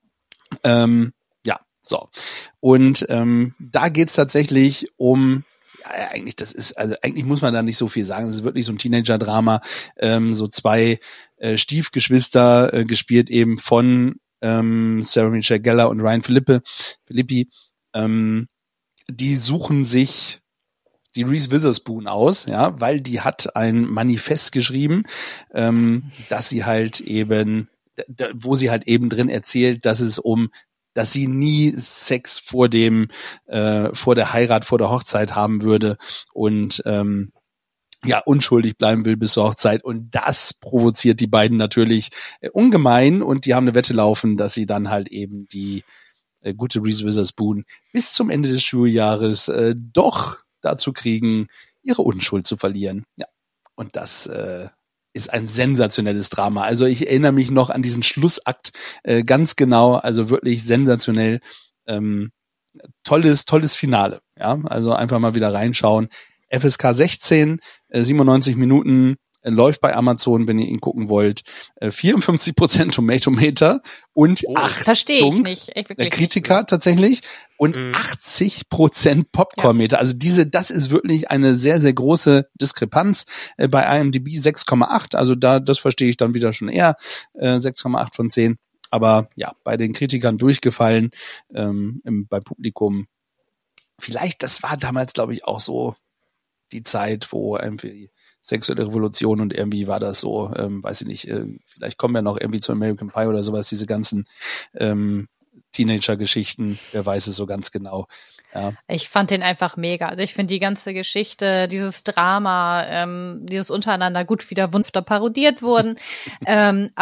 Ähm, ja, so. Und ähm, da geht's tatsächlich um, ja, eigentlich, das ist, also eigentlich muss man da nicht so viel sagen. Das ist wirklich so ein Teenager-Drama. Ähm, so zwei äh, Stiefgeschwister, äh, gespielt eben von ähm, Sarah Michelle Gellar und Ryan Phillippe, Philippi. Ähm, die suchen sich die Reese Witherspoon aus, ja, weil die hat ein Manifest geschrieben, ähm, dass sie halt eben, d- wo sie halt eben drin erzählt, dass es um, dass sie nie Sex vor dem, äh, vor der Heirat, vor der Hochzeit haben würde und ähm, ja unschuldig bleiben will bis zur Hochzeit und das provoziert die beiden natürlich äh, ungemein und die haben eine Wette laufen, dass sie dann halt eben die äh, gute Reese Witherspoon bis zum Ende des Schuljahres äh, doch dazu kriegen, ihre Unschuld zu verlieren. Ja. Und das äh, ist ein sensationelles Drama. Also ich erinnere mich noch an diesen Schlussakt äh, ganz genau, also wirklich sensationell. Ähm, tolles, tolles Finale. Ja, also einfach mal wieder reinschauen. F S K sechzehn, äh, siebenundneunzig Minuten, äh, läuft bei Amazon, wenn ihr ihn gucken wollt. Äh, vierundfünfzig Prozent Tomatometer und Oh, Achtung, Verstehe ich nicht. Ich der wirklich Kritiker nicht. tatsächlich und Mhm. achtzig Prozent Popcornmeter. Also diese, das ist wirklich eine sehr, sehr große Diskrepanz. Äh, bei I M D B sechs Komma acht, also da, das verstehe ich dann wieder schon eher, äh, sechs Komma acht von zehn. Aber ja, bei den Kritikern durchgefallen, ähm, im, bei Publikum. Vielleicht, das war damals, glaube ich, auch so die Zeit, wo irgendwie sexuelle Revolution und irgendwie war das so, ähm, weiß ich nicht, äh, vielleicht kommen wir noch irgendwie zu American Pie oder sowas, diese ganzen ähm, Teenager-Geschichten, wer weiß es so ganz genau. Ja. Ich fand den einfach mega. Also ich finde die ganze Geschichte, dieses Drama, ähm, dieses untereinander gut wieder Wunfter parodiert wurden. ähm,